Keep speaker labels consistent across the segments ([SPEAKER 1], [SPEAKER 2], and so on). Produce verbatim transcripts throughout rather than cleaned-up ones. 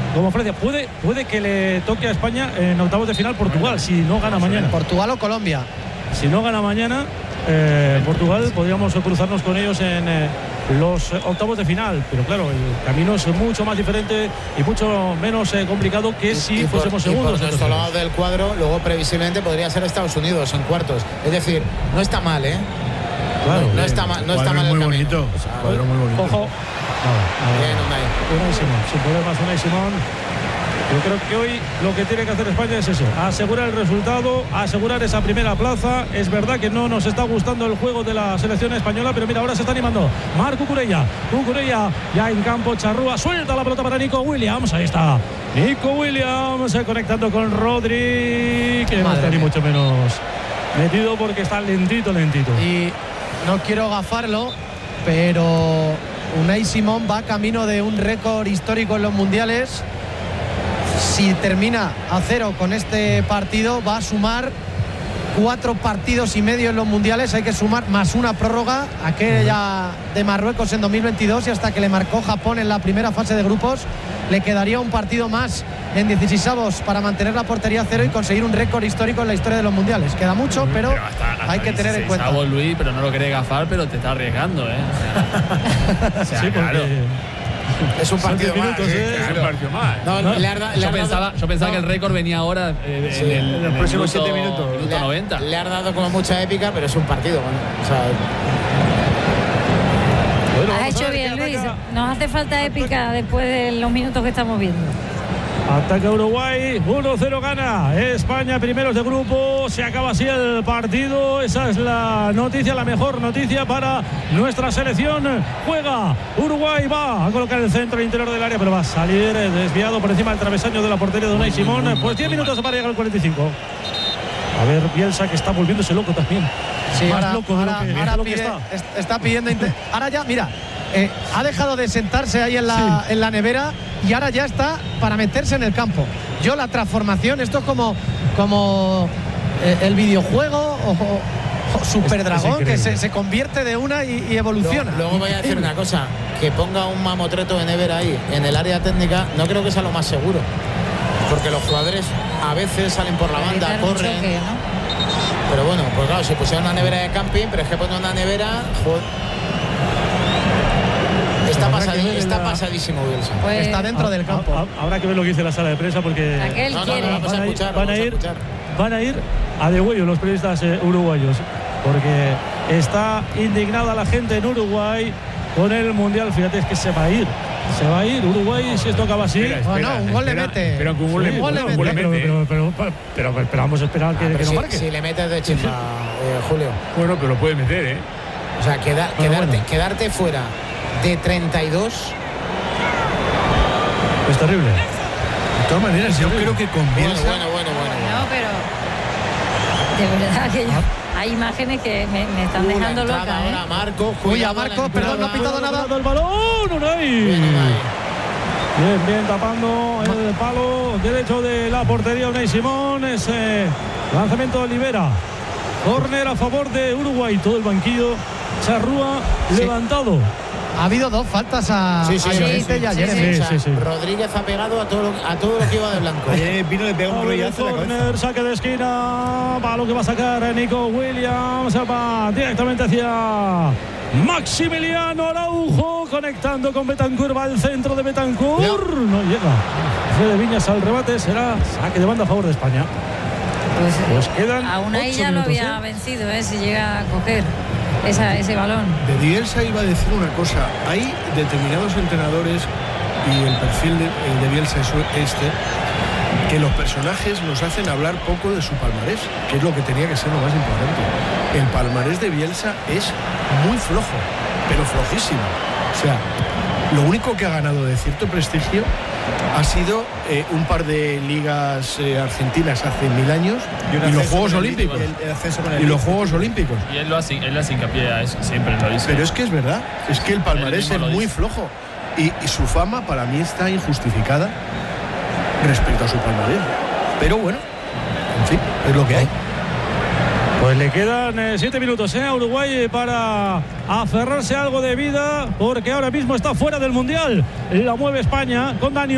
[SPEAKER 1] como Francia. Puede, puede que le toque a España en octavos de final Portugal, si no gana mañana.
[SPEAKER 2] Portugal o Colombia.
[SPEAKER 1] Si no gana mañana eh, Portugal, podríamos cruzarnos con ellos en eh, los octavos de final. Pero claro, el camino es mucho más diferente y mucho menos eh, complicado que si
[SPEAKER 3] y por,
[SPEAKER 1] fuésemos segundos.
[SPEAKER 3] Y por nuestro lado del cuadro, luego previsiblemente podría ser Estados Unidos en cuartos. Es decir, no está mal, ¿eh?
[SPEAKER 1] Claro,
[SPEAKER 3] no, no está mal, no está mal el
[SPEAKER 4] muy
[SPEAKER 3] camino.
[SPEAKER 4] bonito,
[SPEAKER 3] O sea,
[SPEAKER 4] cuadro muy bonito.
[SPEAKER 1] Ojo.
[SPEAKER 3] Bien, Unai.
[SPEAKER 1] Unai Simón, sin problemas Unai Simón. Yo creo que hoy lo que tiene que hacer España es eso, asegurar el resultado, asegurar esa primera plaza. Es verdad que no nos está gustando el juego de la selección española, pero mira, ahora se está animando Marc Cucurella. Cucurella ya en campo, Charrúa suelta la pelota para Nico Williams. Ahí está Nico Williams eh, conectando con Rodri, que no está ni mucho menos metido porque está lentito, lentito.
[SPEAKER 2] Y no quiero gafarlo, pero Unai Simón va camino de un récord histórico en los mundiales. Si termina a cero con este partido, va a sumar cuatro partidos y medio en los mundiales. Hay que sumar más una prórroga, aquella de Marruecos en dos mil veintidós, y hasta que le marcó Japón en la primera fase de grupos, le quedaría un partido más en dieciseisavos para mantener la portería a cero y conseguir un récord histórico en la historia de los mundiales. Queda mucho, pero, pero hasta, hasta hay que tener en cuenta.
[SPEAKER 5] Luis, pero no lo quiere gafar, pero te está arriesgando, ¿eh? O sea, o sea
[SPEAKER 1] sí,
[SPEAKER 5] claro.
[SPEAKER 3] Es un partido más.
[SPEAKER 4] Minutos, ¿eh?
[SPEAKER 3] Claro.
[SPEAKER 4] Es un partido más.
[SPEAKER 3] No,
[SPEAKER 5] no,
[SPEAKER 3] le ha, le
[SPEAKER 5] yo,
[SPEAKER 3] ha
[SPEAKER 5] pensaba,
[SPEAKER 3] dado,
[SPEAKER 5] yo pensaba
[SPEAKER 3] no,
[SPEAKER 5] que el récord venía ahora eh,
[SPEAKER 3] sí,
[SPEAKER 5] en, el,
[SPEAKER 4] en los próximos siete minutos.
[SPEAKER 5] minuto
[SPEAKER 3] le,
[SPEAKER 5] noventa.
[SPEAKER 3] Le ha dado como mucha épica, pero es un partido. Bueno, o sea,
[SPEAKER 1] bueno,
[SPEAKER 6] Has hecho bien, Luis. Nos hace falta épica después de los minutos que estamos viendo.
[SPEAKER 1] Ataca Uruguay, uno cero gana España, primeros de grupo. Se acaba así el partido. Esa es la noticia, la mejor noticia para nuestra selección. Juega Uruguay, va a colocar el centro interior del área, pero va a salir desviado por encima del travesaño de la portería de Unai Simón. Pues diez minutos para llegar al cuarenta y cinco. A ver, Bielsa, que está volviéndose loco también.
[SPEAKER 2] Sí,
[SPEAKER 1] Más
[SPEAKER 2] ahora,
[SPEAKER 1] loco de
[SPEAKER 2] ahora,
[SPEAKER 1] lo que,
[SPEAKER 2] ahora
[SPEAKER 1] de lo que
[SPEAKER 2] pide,
[SPEAKER 1] está.
[SPEAKER 2] está pidiendo. Ahora ya, mira, eh, ha dejado de sentarse ahí en la, sí. en la nevera y ahora ya está para meterse en el campo. Yo la transformación, esto es como, como eh, el videojuego o, o Super Dragón, que se, se convierte de una y, y evoluciona.
[SPEAKER 3] Luego, luego voy a decir una cosa, que ponga un mamotreto de nevera ahí en el área técnica, no creo que sea lo más seguro. Porque los jugadores a veces salen por la banda, corren. Choque, ¿no? Pero bueno, pues claro, si pusieron una nevera de camping, pero es que ponen una nevera. Joder. Está, pasadi está la... pasadísimo Bielsa.
[SPEAKER 2] Pues está dentro
[SPEAKER 1] a,
[SPEAKER 2] del campo.
[SPEAKER 1] A, a, habrá que ver lo que dice la sala de prensa porque
[SPEAKER 6] Aquel
[SPEAKER 3] no, no, no, vamos
[SPEAKER 1] van,
[SPEAKER 3] a escuchar,
[SPEAKER 1] van,
[SPEAKER 3] vamos
[SPEAKER 1] a ir,
[SPEAKER 3] a escuchar.
[SPEAKER 1] van a ir a degüello los periodistas eh, uruguayos, porque está indignada la gente en Uruguay con el Mundial. Fíjate, es que se va a ir. Se va a ir Uruguay si esto acaba así.
[SPEAKER 4] Espera, espera,
[SPEAKER 2] oh, no, un gol
[SPEAKER 4] espera,
[SPEAKER 2] le mete.
[SPEAKER 4] Pero que un gol,
[SPEAKER 2] sí,
[SPEAKER 4] le,
[SPEAKER 2] un gol le
[SPEAKER 4] un
[SPEAKER 2] mete.
[SPEAKER 4] gol le
[SPEAKER 1] Pero,
[SPEAKER 4] mete.
[SPEAKER 1] pero, pero, pero, pero, pero, pero vamos a esperar
[SPEAKER 3] ah,
[SPEAKER 1] que, que no
[SPEAKER 3] si,
[SPEAKER 1] marque.
[SPEAKER 3] si le metes de chimba, eh, Julio.
[SPEAKER 4] Bueno, pero lo puede meter, ¿eh?
[SPEAKER 3] O sea, queda,
[SPEAKER 1] bueno,
[SPEAKER 3] quedarte,
[SPEAKER 1] bueno.
[SPEAKER 3] quedarte fuera de treinta y dos.
[SPEAKER 1] Es terrible.
[SPEAKER 4] De todas maneras, yo creo que con Bielsa.
[SPEAKER 3] Bueno, bueno, bueno, bueno.
[SPEAKER 6] No, pero de verdad que yo, hay imágenes que me, me están
[SPEAKER 3] Uh,
[SPEAKER 6] dejando
[SPEAKER 3] la
[SPEAKER 6] loca.
[SPEAKER 3] ahora
[SPEAKER 6] ¿eh?
[SPEAKER 3] Marco,
[SPEAKER 2] Uy, a Marco, perdón, no ha pitado nada.
[SPEAKER 1] El balón, Unai.
[SPEAKER 3] Bien, Unai.
[SPEAKER 1] Bien, bien, tapando el palo derecho de la portería Unai Simón. Ese lanzamiento de Olivera. Córner a favor de Uruguay. Todo el banquillo. Charrúa
[SPEAKER 2] Sí.
[SPEAKER 1] levantado.
[SPEAKER 2] Ha habido dos faltas a,
[SPEAKER 3] Sí, sí,
[SPEAKER 2] a
[SPEAKER 3] sí,
[SPEAKER 2] Llorente
[SPEAKER 3] sí,
[SPEAKER 2] y a
[SPEAKER 3] sí,
[SPEAKER 2] Jeremy.
[SPEAKER 3] sí,
[SPEAKER 1] Sí,
[SPEAKER 3] o sea,
[SPEAKER 1] sí, sí.
[SPEAKER 3] Rodríguez ha pegado a todo lo, a todo lo que iba de blanco.
[SPEAKER 7] Ayer vino de pegar un rollazo en la cabeza.
[SPEAKER 1] Corner, saque de esquina. Balón que va a sacar Nico Williams. Va directamente hacia Maximiliano Araujo. Conectando con Betancur. Va al centro de Betancur. No llega. Fede Viñas al rebate. Será saque de banda a favor de España.
[SPEAKER 6] Pues,
[SPEAKER 1] Pues quedan
[SPEAKER 6] a Unai
[SPEAKER 1] ocho
[SPEAKER 6] ya lo
[SPEAKER 1] minutos,
[SPEAKER 6] había
[SPEAKER 1] ¿eh?
[SPEAKER 6] vencido, ¿eh? Si llega a coger esa, ese balón.
[SPEAKER 4] De Bielsa iba a decir una cosa. Hay determinados entrenadores, y el perfil de, de Bielsa es este, que los personajes nos hacen hablar poco de su palmarés, que es lo que tenía que ser lo más importante. El palmarés de Bielsa es muy flojo, pero flojísimo. O sea, lo único que ha ganado de cierto prestigio ha sido eh, un par de ligas eh, argentinas hace mil años y, y los Juegos Olímpicos.
[SPEAKER 7] El, el ascenso con el
[SPEAKER 4] y los Juegos Olímpicos.
[SPEAKER 5] Y él lo hace, él hace hincapié a eso, siempre lo dice.
[SPEAKER 4] Pero es que es verdad, es que el palmarés es muy flojo y, y su fama para mí está injustificada respecto a su palmarés. Pero bueno, en fin, es lo que hay.
[SPEAKER 1] Pues le quedan eh, siete minutos ¿eh? a Uruguay para aferrarse a algo de vida, porque ahora mismo está fuera del Mundial. La mueve España con Dani Olmo.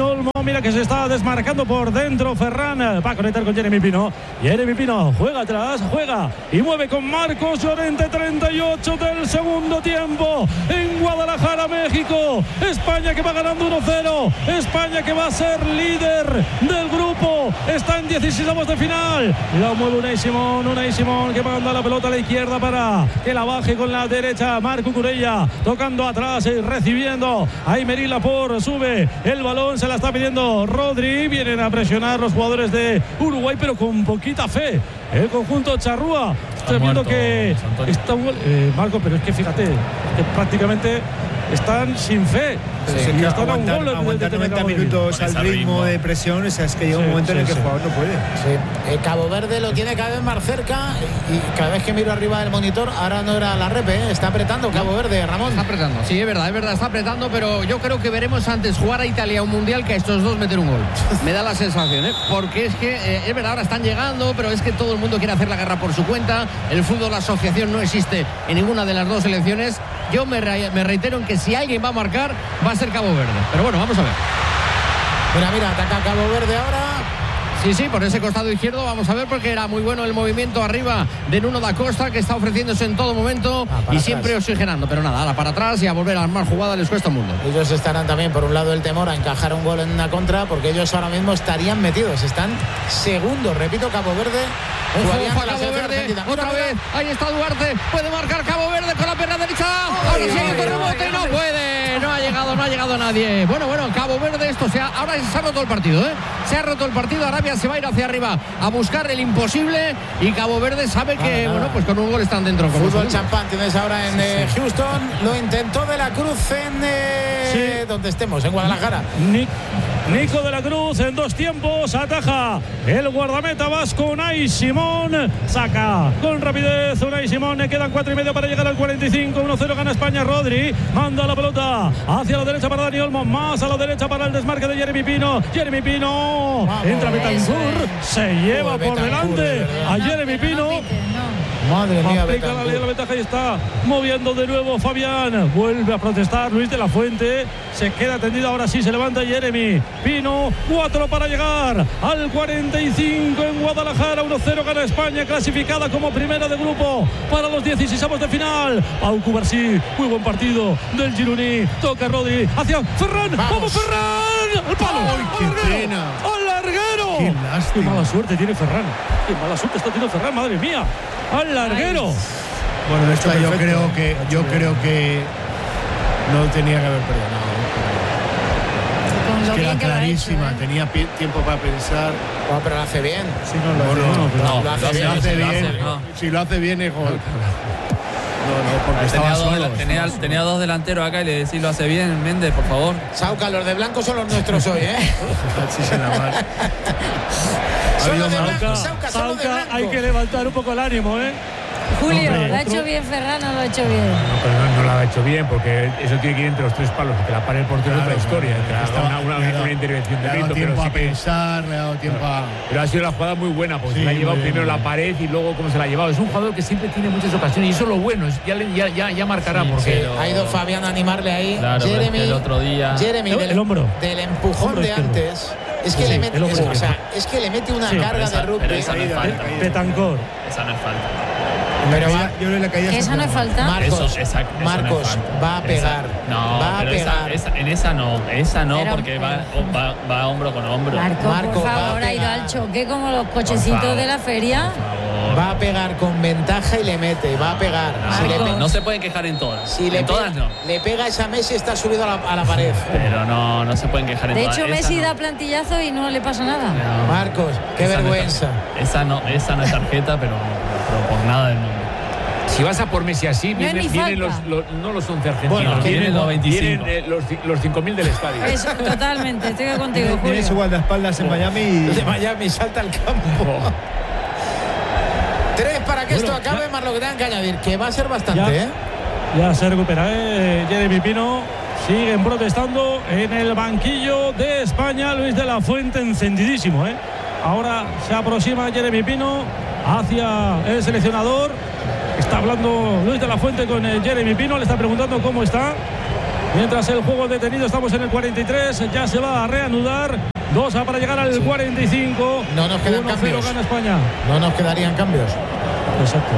[SPEAKER 1] Pino, mira que se está desmarcando por dentro. Ferran va a conectar con Jeremy Pino. Jeremy Pino juega atrás, juega y mueve con Marcos Llorente. treinta y ocho del segundo tiempo en Guadalajara, México. España que va ganando uno cero. España que va a ser líder del grupo. Está en dieciséis de final. La mueve Unai Simón. Unai Simón que manda la pelota a la izquierda para que la baje con la derecha. Marc Cucurella tocando atrás y recibiendo. Ahí Aymeric Laporte sube el balón, se la está pidiendo Rodri. Vienen a presionar los jugadores de Uruguay, pero con poquita fe. El conjunto charrúa. Estoy viendo que está un gol. Eh, Marco, pero es que fíjate, que prácticamente están sin fe.
[SPEAKER 7] Sí,
[SPEAKER 1] sí,
[SPEAKER 7] que
[SPEAKER 1] están
[SPEAKER 7] aguantar,
[SPEAKER 1] a un gol
[SPEAKER 7] aguantar
[SPEAKER 1] de
[SPEAKER 7] noventa minutos al ritmo, ritmo de presión, o sea, es que llega sí, un momento sí, en el que sí. el jugador no puede.
[SPEAKER 3] Sí. Eh, Cabo Verde lo tiene cada vez más cerca y, y cada vez que miro arriba del monitor, ahora no era la repe, ¿eh? Está apretando Cabo Verde, Ramón.
[SPEAKER 8] Está apretando, sí, es verdad, es verdad, está apretando, pero yo creo que veremos antes jugar a Italia un mundial que a estos dos meter un gol. Me da la sensación, ¿eh? Porque es que, eh, es verdad, ahora están llegando, pero es que todo el mundo quiere hacer la guerra por su cuenta. El fútbol, la asociación no existe en ninguna de las dos selecciones. Yo me, re me reitero en que si alguien va a marcar, va a ser Cabo Verde. Pero bueno, vamos a ver.
[SPEAKER 3] Mira, mira, ataca Cabo Verde ahora.
[SPEAKER 8] Sí, sí, por ese costado izquierdo, vamos a ver, porque era muy bueno el movimiento arriba de Nuno da Costa, que está ofreciéndose en todo momento ah, y atrás. Siempre oxigenando. Pero nada, ahora para atrás y a volver a armar jugada les cuesta un mundo.
[SPEAKER 3] Ellos estarán también, por un lado, el temor a encajar un gol en una contra, porque ellos ahora mismo estarían metidos. Están segundos, repito, Cabo Verde.
[SPEAKER 8] Ojo, Cabo Verde, otra mira, vez, ahí está Duarte, puede marcar Cabo Verde con la pierna derecha, ahora sí, con rebote, no puede, no ha llegado, no ha llegado nadie. Bueno, bueno, Cabo Verde, esto se ha, ahora se ha roto el partido, ¿eh? Se ha roto el partido, Arabia se va a ir hacia arriba a buscar el imposible y Cabo Verde sabe que, ah, bueno, pues con un gol están dentro.
[SPEAKER 3] Fútbol champán tienes ahora en eh, Houston, lo intentó De la Cruz en eh, sí. donde estemos, en Guadalajara.
[SPEAKER 1] Nick. Nico de la Cruz en dos tiempos ataja el guardameta vasco Unai Simón, saca con rapidez Unai Simón, le quedan cuatro y medio para llegar al cuarenta y cinco. Uno cero gana España. Rodri manda la pelota hacia la derecha para Dani Olmo, más a la derecha para el desmarque de Jeremy Pino. Jeremy Pino, vamos, entra Betancourt, se lleva por delante a Jeremy Pino.
[SPEAKER 3] Madre mía,
[SPEAKER 1] aplica la ley de la ventaja y está moviendo de nuevo Fabián. Vuelve a protestar Luis de la Fuente. Se queda tendido, ahora sí se levanta Jeremy Pino. Cuatro para llegar al cuarenta y cinco en Guadalajara. uno cero gana España, clasificada como primera de grupo para los dieciséis de final. Pau Cubarsí, muy buen partido del Gironí. Toca Rodri hacia Ferran. ¡Vamos, ¡Vamos Ferran! ¡Al palo!
[SPEAKER 4] ¡Ay, qué
[SPEAKER 1] ¡Al larguero!
[SPEAKER 4] pena!
[SPEAKER 1] ¡Al larguero!
[SPEAKER 4] ¡Qué lástima!
[SPEAKER 1] ¡Qué mala suerte tiene Ferran! ¡Qué mala suerte está teniendo Ferran! ¡Madre mía! ¡Al larguero!
[SPEAKER 4] Ay. Bueno, esta yo creo que yo creo que no tenía que haber perdonado. Es que era clarísima, hecho, ¿eh? Tenía tiempo para pensar.
[SPEAKER 3] Oh, pero lo hace bien.
[SPEAKER 4] Sí, no, lo, no, no, no, no,
[SPEAKER 3] lo hace bien.
[SPEAKER 4] Lo hace bien.
[SPEAKER 5] Hace, no.
[SPEAKER 4] Si lo hace bien es gol. No, no, porque
[SPEAKER 5] tenía,
[SPEAKER 4] estaba
[SPEAKER 5] dos,
[SPEAKER 4] solo,
[SPEAKER 5] tenía,
[SPEAKER 4] estaba
[SPEAKER 5] tenía dos delanteros acá y le decís lo hace bien, Méndez, por favor.
[SPEAKER 3] Sauca, los de blanco son los nuestros hoy, ¿eh?
[SPEAKER 4] Sí, se la mal.
[SPEAKER 3] Son los de blanco,
[SPEAKER 1] Sauca,
[SPEAKER 3] Sauca, son los de
[SPEAKER 1] Sauca,
[SPEAKER 3] blanco.
[SPEAKER 1] hay que levantar un poco el ánimo, ¿eh?
[SPEAKER 6] Julio,
[SPEAKER 1] Hombre,
[SPEAKER 6] ¿lo ha
[SPEAKER 1] otro...
[SPEAKER 6] hecho bien Ferran o lo ha hecho bien?
[SPEAKER 9] No, pero no, no lo ha hecho bien, porque eso tiene que ir entre los tres palos. Que te la pare el portero
[SPEAKER 4] Claro,
[SPEAKER 9] es otra historia.
[SPEAKER 4] claro,
[SPEAKER 9] Te la
[SPEAKER 4] estaba-
[SPEAKER 9] da una, una,
[SPEAKER 4] le ha dado-
[SPEAKER 9] una intervención
[SPEAKER 4] Le
[SPEAKER 9] de
[SPEAKER 4] ha dado
[SPEAKER 9] grito, pero
[SPEAKER 4] tiempo
[SPEAKER 9] sí
[SPEAKER 4] a
[SPEAKER 9] que.
[SPEAKER 4] pensar, le ha dado tiempo a.
[SPEAKER 9] Pero ha sido la jugada muy buena, porque
[SPEAKER 4] Sí,
[SPEAKER 9] se la ha llevado
[SPEAKER 4] muy bien,
[SPEAKER 9] primero
[SPEAKER 4] muy
[SPEAKER 9] la
[SPEAKER 4] bien.
[SPEAKER 9] pared y luego cómo se la ha llevado. Es un jugador que siempre tiene muchas ocasiones y eso es lo bueno. es- Ya, le- ya, ya, ya marcará,
[SPEAKER 5] Sí,
[SPEAKER 9] porque.
[SPEAKER 5] pero-
[SPEAKER 3] Ha ido Fabián a animarle ahí.
[SPEAKER 5] Claro, pero es
[SPEAKER 3] Jeremy,
[SPEAKER 5] que el otro día-
[SPEAKER 3] Jeremy
[SPEAKER 1] El-
[SPEAKER 3] del,
[SPEAKER 1] el hombro.
[SPEAKER 3] del empujón
[SPEAKER 1] Hombro
[SPEAKER 3] de
[SPEAKER 1] izquierdo.
[SPEAKER 3] antes. Es que
[SPEAKER 1] Sí,
[SPEAKER 3] le mete,
[SPEAKER 1] el hombro
[SPEAKER 3] es, o sea,
[SPEAKER 1] izquierdo.
[SPEAKER 3] es que le mete una
[SPEAKER 1] Sí,
[SPEAKER 3] carga
[SPEAKER 5] pero esa-
[SPEAKER 3] de rugby.
[SPEAKER 5] pero esa no es falta.
[SPEAKER 1] Betancourt.
[SPEAKER 5] Esa no es falta.
[SPEAKER 3] Pero
[SPEAKER 4] Caída-
[SPEAKER 3] va-
[SPEAKER 4] yo creo que la caída
[SPEAKER 6] ¿Que
[SPEAKER 4] se
[SPEAKER 6] esa no
[SPEAKER 4] fue
[SPEAKER 6] es
[SPEAKER 4] mal.
[SPEAKER 6] falta?
[SPEAKER 3] Marcos,
[SPEAKER 5] Eso- esa- eso no es
[SPEAKER 3] Marcos
[SPEAKER 5] falta.
[SPEAKER 3] va a pegar.
[SPEAKER 5] Esa- no,
[SPEAKER 3] va a
[SPEAKER 5] pero esa-
[SPEAKER 3] pegar.
[SPEAKER 5] esa- en esa no, esa no,
[SPEAKER 6] Pero-
[SPEAKER 5] porque va, va, va hombro con hombro.
[SPEAKER 6] Marco,
[SPEAKER 3] Marco,
[SPEAKER 6] por
[SPEAKER 3] va a
[SPEAKER 6] favor, ha ido
[SPEAKER 3] pegar.
[SPEAKER 6] al choque como los cochecitos
[SPEAKER 5] favor.
[SPEAKER 6] de la feria.
[SPEAKER 5] Por favor.
[SPEAKER 3] Va a pegar con ventaja y le mete. Va a pegar. Si le,
[SPEAKER 6] Marcos.
[SPEAKER 3] pe-
[SPEAKER 5] No se pueden quejar en todas.
[SPEAKER 3] si le
[SPEAKER 5] en
[SPEAKER 3] pe-
[SPEAKER 5] todas no.
[SPEAKER 3] le pega esa Messi, está subido a la, a la pared.
[SPEAKER 5] Pero no, no se pueden quejar en
[SPEAKER 6] De
[SPEAKER 5] todas.
[SPEAKER 6] hecho,
[SPEAKER 5] Esa
[SPEAKER 6] Messi
[SPEAKER 5] no.
[SPEAKER 6] da plantillazo y no le pasa nada.
[SPEAKER 5] No.
[SPEAKER 3] Marcos, qué
[SPEAKER 5] Esa no es
[SPEAKER 3] vergüenza.
[SPEAKER 5] tarjeta. Esa no, esa no es tarjeta, pero, pero por nada del mundo.
[SPEAKER 9] Si vas a por Messi así,
[SPEAKER 6] No es
[SPEAKER 9] vienen,
[SPEAKER 6] ni
[SPEAKER 9] vienen los,
[SPEAKER 6] falta.
[SPEAKER 9] los- no los once argentinos.
[SPEAKER 3] Bueno,
[SPEAKER 5] vienen los veinticinco.
[SPEAKER 9] Vienen eh, los, los cinco mil del estadio.
[SPEAKER 6] Eso, totalmente, estoy contigo,
[SPEAKER 7] Tiene, tiene su
[SPEAKER 6] Julio.
[SPEAKER 7] guardaespaldas en Miami y.
[SPEAKER 3] De Miami salta al campo. Tres para que
[SPEAKER 1] Bueno,
[SPEAKER 3] esto acabe,
[SPEAKER 1] ya-
[SPEAKER 3] más lo que tengan que añadir, que va a ser bastante,
[SPEAKER 1] Ya.
[SPEAKER 3] ¿eh?
[SPEAKER 1] Ya se recupera, ¿eh? Jeremy Pino. Siguen protestando en el banquillo de España. Luis de la Fuente encendidísimo, ¿eh? Ahora se aproxima Jeremy Pino hacia el seleccionador. Está hablando Luis de la Fuente con el Jeremy Pino. Le está preguntando cómo está. Mientras el juego detenido, estamos en el cuarenta y tres. Ya se va a reanudar. dos para llegar al sí. cuarenta y cinco.
[SPEAKER 3] No nos quedan cambios.
[SPEAKER 1] Gana España.
[SPEAKER 3] No nos quedarían cambios.
[SPEAKER 1] Exacto.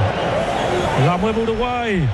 [SPEAKER 1] La mueve Uruguay.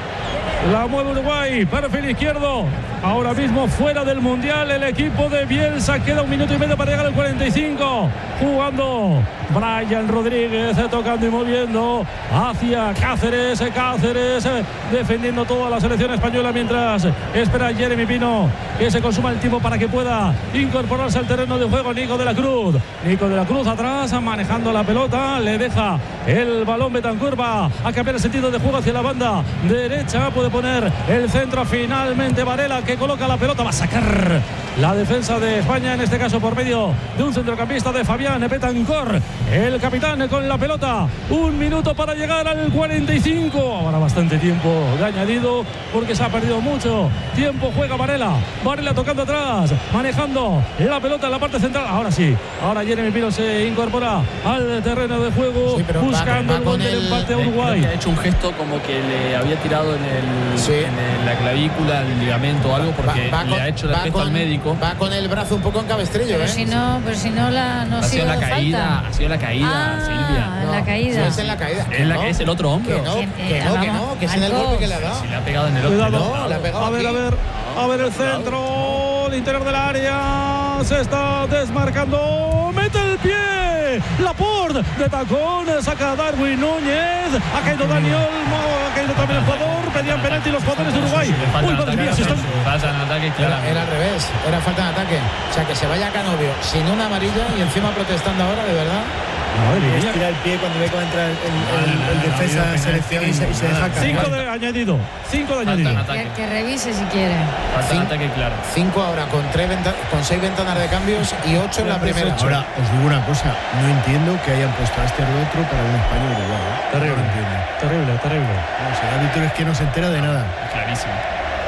[SPEAKER 1] La mueve Uruguay. Perfil izquierdo. Ahora mismo fuera del Mundial el equipo de Bielsa. Queda un minuto y medio para llegar al cuarenta y cinco. Jugando Brian Rodríguez, tocando y moviendo hacia Cáceres. Cáceres defendiendo toda la selección española mientras espera Jeremy Pino que se consuma el tiempo para que pueda incorporarse al terreno de juego. Nico de la Cruz. Nico de la Cruz atrás, manejando la pelota. Le deja el balón Betancur. Va a cambiar el sentido de juego hacia la banda derecha. Puede poner el centro finalmente Varela, que coloca la pelota. Va a sacar la defensa de España, en este caso por medio de un centrocampista de Fabián Betancur, el capitán con la pelota. Un minuto para llegar al cuarenta y cinco. Ahora bastante tiempo de añadido porque se ha perdido mucho tiempo. Juega Varela. Varela tocando atrás, manejando la pelota en la parte central. Ahora sí, ahora Jeremy Pino se incorpora al terreno de juego, sí, buscando va, va el gol del empate a Uruguay.
[SPEAKER 5] Ha hecho un gesto como que le había tirado en, el, sí. en el, la clavícula, el ligamento o algo, porque va, va le con, ha hecho el gesto al médico.
[SPEAKER 3] Va con el brazo un poco en cabestrillo,
[SPEAKER 6] pero
[SPEAKER 3] ¿eh?
[SPEAKER 6] si no, pero si no la no ha sido
[SPEAKER 5] la caída,
[SPEAKER 6] falta.
[SPEAKER 5] Ha sido la caída,
[SPEAKER 6] ah,
[SPEAKER 5] Silvia.
[SPEAKER 6] No, la caída.
[SPEAKER 3] No es en la caída.
[SPEAKER 5] Es, la,
[SPEAKER 3] no,
[SPEAKER 5] es el otro hombro.
[SPEAKER 3] Que no, que, que, no, que no, que es en el golpe que le ha dado.
[SPEAKER 5] Si le ha pegado en el otro.
[SPEAKER 1] No, le ha pegado a ver, aquí. a ver, a ver el centro, el interior del área, se está desmarcando, mete el pie, Laporte de tacón, saca a Darwin Núñez, ha caído Dani Olmo, ha caído también el jugador, pedían penalti los jugadores de Uruguay.
[SPEAKER 5] Uy, madre mía, se están... Falta en ataque, claro.
[SPEAKER 3] Era, era al revés, era falta en ataque. O sea, que se vaya Canovio sin una amarilla y encima protestando ahora, de verdad.
[SPEAKER 7] Madre, estira el pie cuando ve que va a entrar el, el, el, el defensa de selección y se, y se deja caer.
[SPEAKER 1] Cinco de añadido, cinco de añadido.
[SPEAKER 6] Que, que revise si quiere.
[SPEAKER 5] Falta en ataque, claro.
[SPEAKER 3] Cinco ahora con tres venta, con seis ventanas de cambios y ocho en la primera.
[SPEAKER 4] Ahora os digo una cosa, no entiendo que hayan puesto a este árbitro para un España Uruguay. ¿eh?
[SPEAKER 1] Terrible,
[SPEAKER 4] no
[SPEAKER 1] terrible, terrible.
[SPEAKER 4] No, si el árbitro es que no se entera de nada.
[SPEAKER 5] Clarísimo.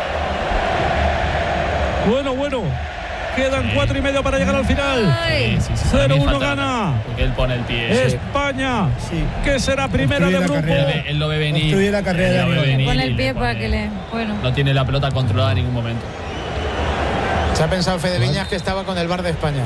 [SPEAKER 1] Bueno, bueno. Quedan sí. cuatro y medio para llegar al final.
[SPEAKER 5] Sí, sí, sí,
[SPEAKER 1] cero uno gana.
[SPEAKER 5] Porque él pone el pie.
[SPEAKER 1] España,
[SPEAKER 7] sí.
[SPEAKER 1] que será primera de grupo.
[SPEAKER 5] Él, él lo ve venir.
[SPEAKER 7] Construye la carrera de
[SPEAKER 6] venir, pone el pie para que le. Bueno.
[SPEAKER 5] No tiene la pelota controlada en ningún momento.
[SPEAKER 3] Se ha pensado Fede Viñas que estaba con el V A R de España.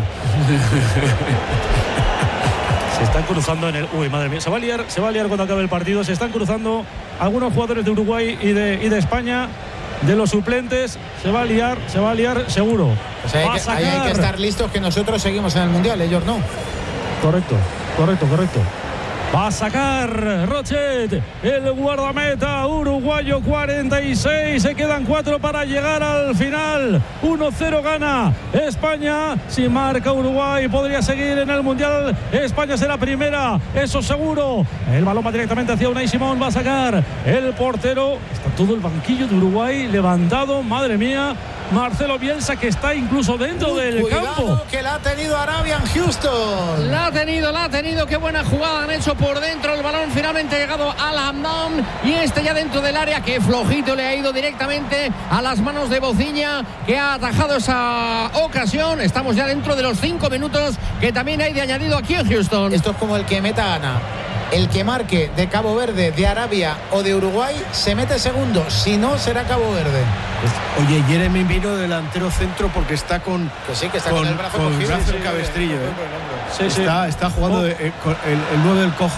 [SPEAKER 1] Se están cruzando en el. Uy, madre mía. Se va a liar, se va a liar cuando acabe el partido. Se están cruzando algunos jugadores de Uruguay y de, y de España. De los suplentes, se va a liar, se va a liar seguro.
[SPEAKER 3] O sea, hay, que, ahí hay que estar listos, que nosotros seguimos en el Mundial, ellos no.
[SPEAKER 1] Correcto, correcto, correcto. Va a sacar Rochet, el guardameta uruguayo, cuarenta y seis. Se quedan cuatro para llegar al final. uno cero gana España. Si marca Uruguay, podría seguir en el Mundial. España será primera, eso seguro. El balón va directamente hacia Unai Simón. Va a sacar el portero. Está todo el banquillo de Uruguay levantado. Madre mía. Marcelo Bielsa, que está incluso dentro
[SPEAKER 3] Uy,
[SPEAKER 1] del
[SPEAKER 3] cuidado,
[SPEAKER 1] campo.
[SPEAKER 3] Que la ha tenido Arabia en Houston.
[SPEAKER 8] La ha tenido, la ha tenido. Qué buena jugada han hecho por dentro. El balón finalmente ha llegado al Hamdán. Y este ya dentro del área. Qué flojito le ha ido directamente a las manos de Bociña, que ha atajado esa ocasión. Estamos ya dentro de los cinco minutos que también hay de añadido aquí en Houston.
[SPEAKER 3] Esto es como el que meta gana. El que marque de Cabo Verde, de Arabia o de Uruguay se mete segundo. Si no, será Cabo Verde.
[SPEAKER 4] Oye, Jeremy vino delantero centro porque está con,
[SPEAKER 3] que sí, que está
[SPEAKER 4] con,
[SPEAKER 3] con el brazo
[SPEAKER 4] con
[SPEAKER 3] cogido.
[SPEAKER 4] El brazo
[SPEAKER 3] sí,
[SPEAKER 4] en cabestrillo. Eh.
[SPEAKER 1] Sí, sí.
[SPEAKER 4] Está, está jugando oh. de, eh, con el, el nueve del cojo.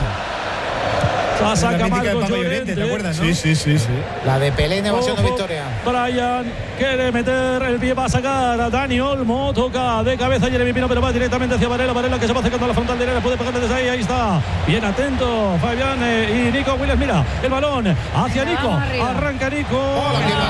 [SPEAKER 1] La saca Marcos
[SPEAKER 7] Llorente, ¿te acuerdas, no?
[SPEAKER 4] Sí, sí, sí, sí.
[SPEAKER 3] La de Pelé en evasión de Victoria.
[SPEAKER 1] Brian quiere meter el pie, va a sacar a Dani Olmo, toca de cabeza Jeremy Pino, pero va directamente hacia Varela. Varela que se va acercando a la frontal derecha, puede pegarle desde ahí, ahí está. Bien atento Fabián eh, y Nico Williams. Mira el balón hacia Nico. Arranca Nico.
[SPEAKER 3] Oh,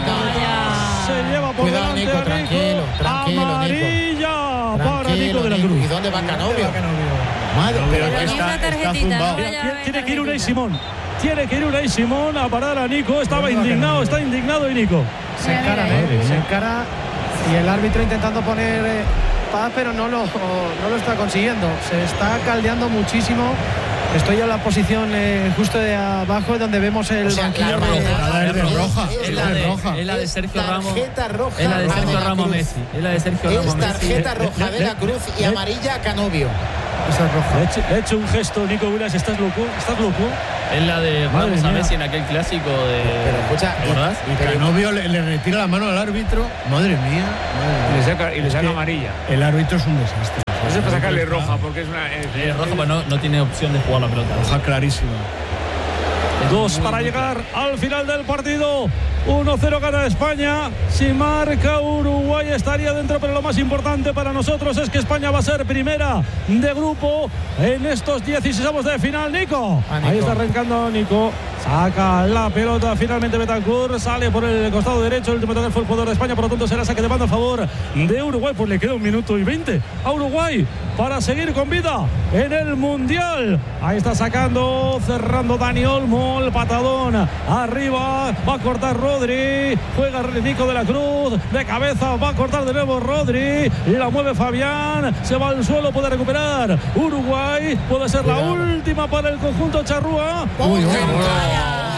[SPEAKER 1] se lleva por
[SPEAKER 3] Cuidado,
[SPEAKER 1] delante
[SPEAKER 3] Nico,
[SPEAKER 1] a Nico.
[SPEAKER 3] tranquilo, tranquilo,
[SPEAKER 1] Amarilla
[SPEAKER 3] Nico.
[SPEAKER 1] para Nico de la Cruz.
[SPEAKER 3] ¿Y dónde va Canovio? Madre, pero
[SPEAKER 6] pero
[SPEAKER 3] está,
[SPEAKER 6] está, está zumbado.
[SPEAKER 1] Tiene que ir Unai Simón. Tiene que ir Unai Simón a parar a Nico. Estaba indignado, está indignado y Nico.
[SPEAKER 2] Se encara, ¿eh? Se encara. Y el árbitro intentando poner eh, paz, pero no lo, no lo está consiguiendo. Se está caldeando muchísimo. Estoy en la posición eh, justo de abajo, donde vemos el
[SPEAKER 3] o sea,
[SPEAKER 2] banquillo
[SPEAKER 3] la
[SPEAKER 2] de,
[SPEAKER 3] de, de
[SPEAKER 5] roja.
[SPEAKER 3] Es
[SPEAKER 5] la de roja. Es la de Sergio Ramos.
[SPEAKER 3] Tarjeta roja.
[SPEAKER 5] Es la de Sergio Ramos Messi. Es la de Sergio Ramos Messi.
[SPEAKER 3] Es tarjeta roja de la Cruz y amarilla a Canovio.
[SPEAKER 1] Esa es roja. Le he, hecho, le he hecho un gesto, Nico Williams. ¿Estás loco? ¿Estás loco?
[SPEAKER 5] Es la de Ramos a Messi en aquel clásico de.
[SPEAKER 3] Pero escucha,
[SPEAKER 5] ¿verdad?
[SPEAKER 4] Y Canovio le, le retira la mano al árbitro. Madre mía. Madre mía.
[SPEAKER 9] Y le saca, y le saca amarilla.
[SPEAKER 4] El árbitro es un desastre.
[SPEAKER 10] Eso es para sacarle roja, porque es una. Es,
[SPEAKER 5] es roja, pero no, no tiene opción de jugar la pelota.
[SPEAKER 4] Roja clarísima.
[SPEAKER 1] Dos para llegar al final del partido. uno cero gana España. Si marca Uruguay estaría dentro, pero lo más importante para nosotros es que España va a ser primera de grupo en estos dieciséis de final. Nico. Ah, Nico. Ahí está arrancando Nico. Saca la pelota finalmente Betancur. Sale por el costado derecho. El último toque fue el jugador de España. Por lo tanto será saque de banda a favor de Uruguay. Pues le queda un minuto y veinte a Uruguay para seguir con vida en el Mundial. Ahí está sacando, cerrando Dani Olmo. El patadón arriba. Va a cortar Rodri. Juega Nico de la Cruz. De cabeza va a cortar de nuevo Rodri. Y la mueve Fabián. Se va al suelo. Puede recuperar Uruguay. Puede ser la última para el conjunto charrúa.
[SPEAKER 10] Uy, uy, uy.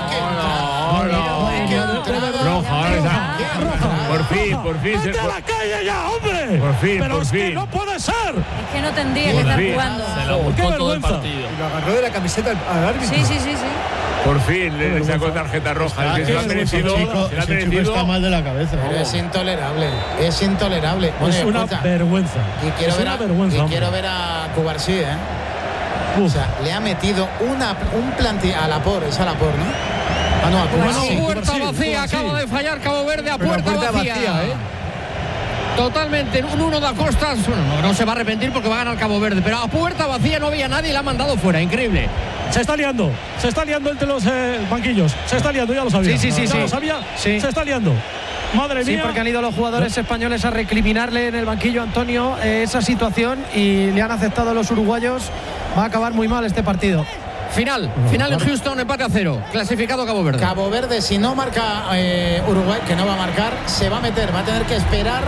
[SPEAKER 10] Roja, por fin, por fin.
[SPEAKER 1] ¡Vete a la calle ya, hombre!
[SPEAKER 10] Por fin,
[SPEAKER 1] Pero
[SPEAKER 10] por
[SPEAKER 1] es
[SPEAKER 10] fin.
[SPEAKER 1] Que no puede ser.
[SPEAKER 6] Es que no tendría que estar jugando.
[SPEAKER 5] Se la buscó todo el partido.
[SPEAKER 7] Y lo agarró de la camiseta al árbitro.
[SPEAKER 6] Sí, sí, sí, sí.
[SPEAKER 10] Por fin le sacó tarjeta roja. El que se la ha merecido. Se la ha merecido.
[SPEAKER 7] Está mal de la cabeza.
[SPEAKER 3] Pero es intolerable. Es intolerable.
[SPEAKER 1] Es una vergüenza.
[SPEAKER 3] Y quiero
[SPEAKER 1] es
[SPEAKER 3] ver
[SPEAKER 1] una
[SPEAKER 3] a,
[SPEAKER 1] vergüenza.
[SPEAKER 3] Y quiero ver a Cubarsí, ¿eh? Uf. O sea, le ha metido una, un plantilla a Laporte, es a Laporte, ¿no? Ah, no, a Cubarsí.
[SPEAKER 8] Bueno, puerta
[SPEAKER 1] Cubarsí,
[SPEAKER 8] vacía,
[SPEAKER 1] Cubarsí.
[SPEAKER 8] acaba de fallar Cabo Verde a puerta,
[SPEAKER 7] puerta
[SPEAKER 8] vacía.
[SPEAKER 7] vacía, ¿eh?
[SPEAKER 8] Totalmente, un uno de Acosta, bueno, no, no se va a arrepentir porque va a ganar Cabo Verde, pero a puerta vacía no había nadie y la ha mandado fuera, increíble.
[SPEAKER 1] Se está liando, se está liando entre los eh, banquillos, se está liando, ya lo sabía.
[SPEAKER 2] Sí, sí, sí,
[SPEAKER 1] ya
[SPEAKER 2] sí.
[SPEAKER 1] lo sabía,
[SPEAKER 2] sí.
[SPEAKER 1] Se está liando. Madre
[SPEAKER 2] sí,
[SPEAKER 1] mía.
[SPEAKER 2] porque han ido los jugadores españoles a recriminarle en el banquillo a Antonio eh, esa situación y le han aceptado los uruguayos. Va a acabar muy mal este partido.
[SPEAKER 8] Final, final en Houston, empate a cero, clasificado Cabo Verde.
[SPEAKER 3] Cabo Verde, si no marca eh, Uruguay, que no va a marcar, se va a meter, va a tener que esperar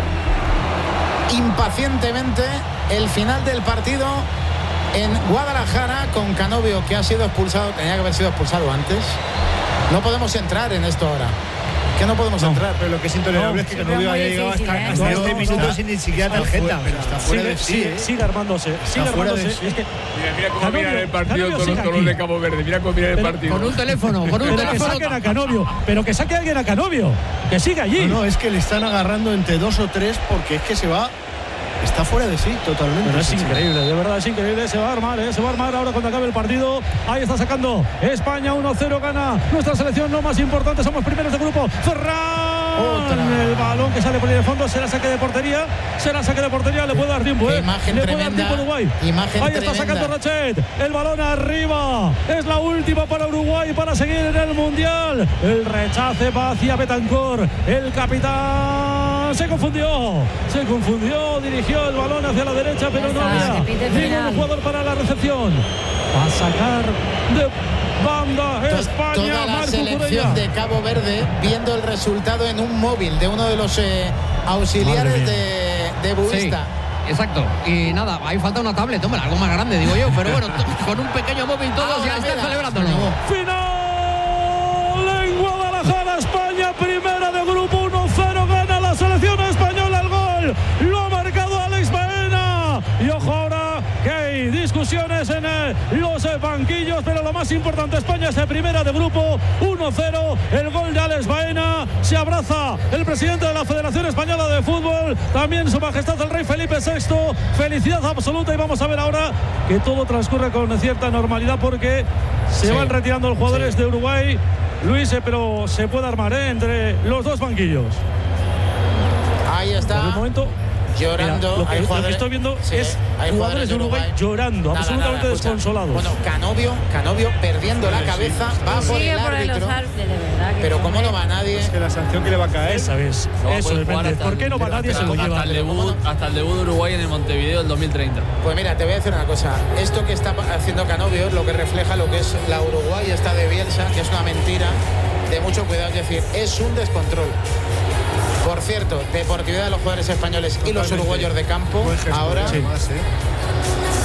[SPEAKER 3] impacientemente el final del partido en Guadalajara con Canovio, que ha sido expulsado, tenía que haber sido expulsado antes. No podemos entrar en esto ahora. Que no podemos no. entrar.
[SPEAKER 7] Pero lo que es intolerable
[SPEAKER 6] no,
[SPEAKER 7] es que Canovio haya llegado hasta,
[SPEAKER 6] ¿eh?
[SPEAKER 7] hasta este minuto sin ni siquiera tarjeta.
[SPEAKER 4] Pero está fuera
[SPEAKER 1] sigue,
[SPEAKER 4] de sí.
[SPEAKER 1] sigue,
[SPEAKER 4] ¿eh?
[SPEAKER 1] sigue armándose, sigue armándose.
[SPEAKER 4] Sí.
[SPEAKER 1] Es que
[SPEAKER 10] Mira, mira cómo
[SPEAKER 1] Canovio,
[SPEAKER 10] miran el partido
[SPEAKER 1] Canovio
[SPEAKER 10] todos los, todos los de Cabo Verde. Mira cómo miran el partido.
[SPEAKER 8] Con un teléfono, con un
[SPEAKER 1] pero
[SPEAKER 8] teléfono.
[SPEAKER 1] que saquen a Canovio, pero que saque a alguien a Canovio, que siga allí.
[SPEAKER 4] No, no, es que le están agarrando entre dos o tres porque es que se va. Está fuera de sí totalmente.
[SPEAKER 1] Pero es
[SPEAKER 4] sí,
[SPEAKER 1] increíble, de verdad es increíble. Se va a armar, ¿eh? Se va a armar ahora cuando acabe el partido. Ahí está sacando España uno cero, gana nuestra selección, no más importante. Somos primeros de grupo. Ferran. Otra. El balón que sale por el fondo será saque de portería. Será saque de portería. Le puede dar tiempo, ¿eh?
[SPEAKER 3] Imagen
[SPEAKER 1] Le
[SPEAKER 3] tremenda,
[SPEAKER 1] puede dar tiempo Uruguay.
[SPEAKER 3] Imagen
[SPEAKER 1] Ahí está
[SPEAKER 3] tremenda.
[SPEAKER 1] sacando Rachet. El balón arriba. Es la última para Uruguay para seguir en el Mundial. El rechace va hacia Betancur. El capitán se confundió. Se confundió. Dirigió el balón hacia la derecha, pero no había ningún jugador para la recepción. Va a sacar de banda España.
[SPEAKER 3] Toda la
[SPEAKER 1] Marco
[SPEAKER 3] selección
[SPEAKER 1] Curella.
[SPEAKER 3] de Cabo Verde viendo el resultado en un móvil de uno de los eh, auxiliares de, de Buista.
[SPEAKER 8] Sí, exacto. Y nada, ahí falta una tablet, hombre, algo más grande, digo yo. Pero bueno, con un pequeño móvil todos
[SPEAKER 3] Ahora,
[SPEAKER 8] ya están
[SPEAKER 3] mira,
[SPEAKER 8] celebrándolo.
[SPEAKER 1] Final en Guadalajara, España, primera de grupo, uno cero, gana la selección española. El gol lo ha marcado Alex Baena. Y ojo ahora que hay discusiones en eh, los eh, banquillos, pero lo más importante, España es de primera de grupo, uno cero, el gol de Alex Baena. Se abraza el presidente de la Federación Española de Fútbol, también su majestad el rey Felipe sexto. Felicidad absoluta, y vamos a ver ahora que todo transcurre con cierta normalidad porque se sí. van retirando los jugadores sí. de Uruguay, Luis, eh, pero se puede armar eh, entre los dos banquillos.
[SPEAKER 3] Ahí está.
[SPEAKER 1] Por el momento
[SPEAKER 3] llorando.
[SPEAKER 1] Mira, lo, que,
[SPEAKER 3] hay
[SPEAKER 1] lo
[SPEAKER 3] jugadores,
[SPEAKER 1] que estoy viendo
[SPEAKER 3] sí,
[SPEAKER 1] es
[SPEAKER 3] hay
[SPEAKER 1] jugadores de Uruguay, Uruguay llorando, nada, absolutamente nada, desconsolados.
[SPEAKER 3] Bueno, Canovio, Canovio perdiendo la cabeza, sí, va sí, por el
[SPEAKER 6] por
[SPEAKER 3] árbitro.
[SPEAKER 6] Los árbitres, de verdad, que
[SPEAKER 3] pero como no va nadie.
[SPEAKER 7] Es que la sanción que le va a caer.
[SPEAKER 1] Esa es.
[SPEAKER 5] No,
[SPEAKER 1] eso depende. ¿Por qué no va nadie? Se lo
[SPEAKER 5] hasta
[SPEAKER 1] lleva.
[SPEAKER 5] El debut, hasta el debut de Uruguay en el Montevideo del dos mil treinta.
[SPEAKER 3] Pues mira, te voy a decir una cosa. Esto que está haciendo Canovio es lo que refleja lo que es la Uruguay esta de Bielsa, que es una mentira de mucho cuidado. Es decir, es un descontrol. Por cierto, deportividad de los jugadores españoles y los uruguayos de campo. Ahora,
[SPEAKER 4] sí.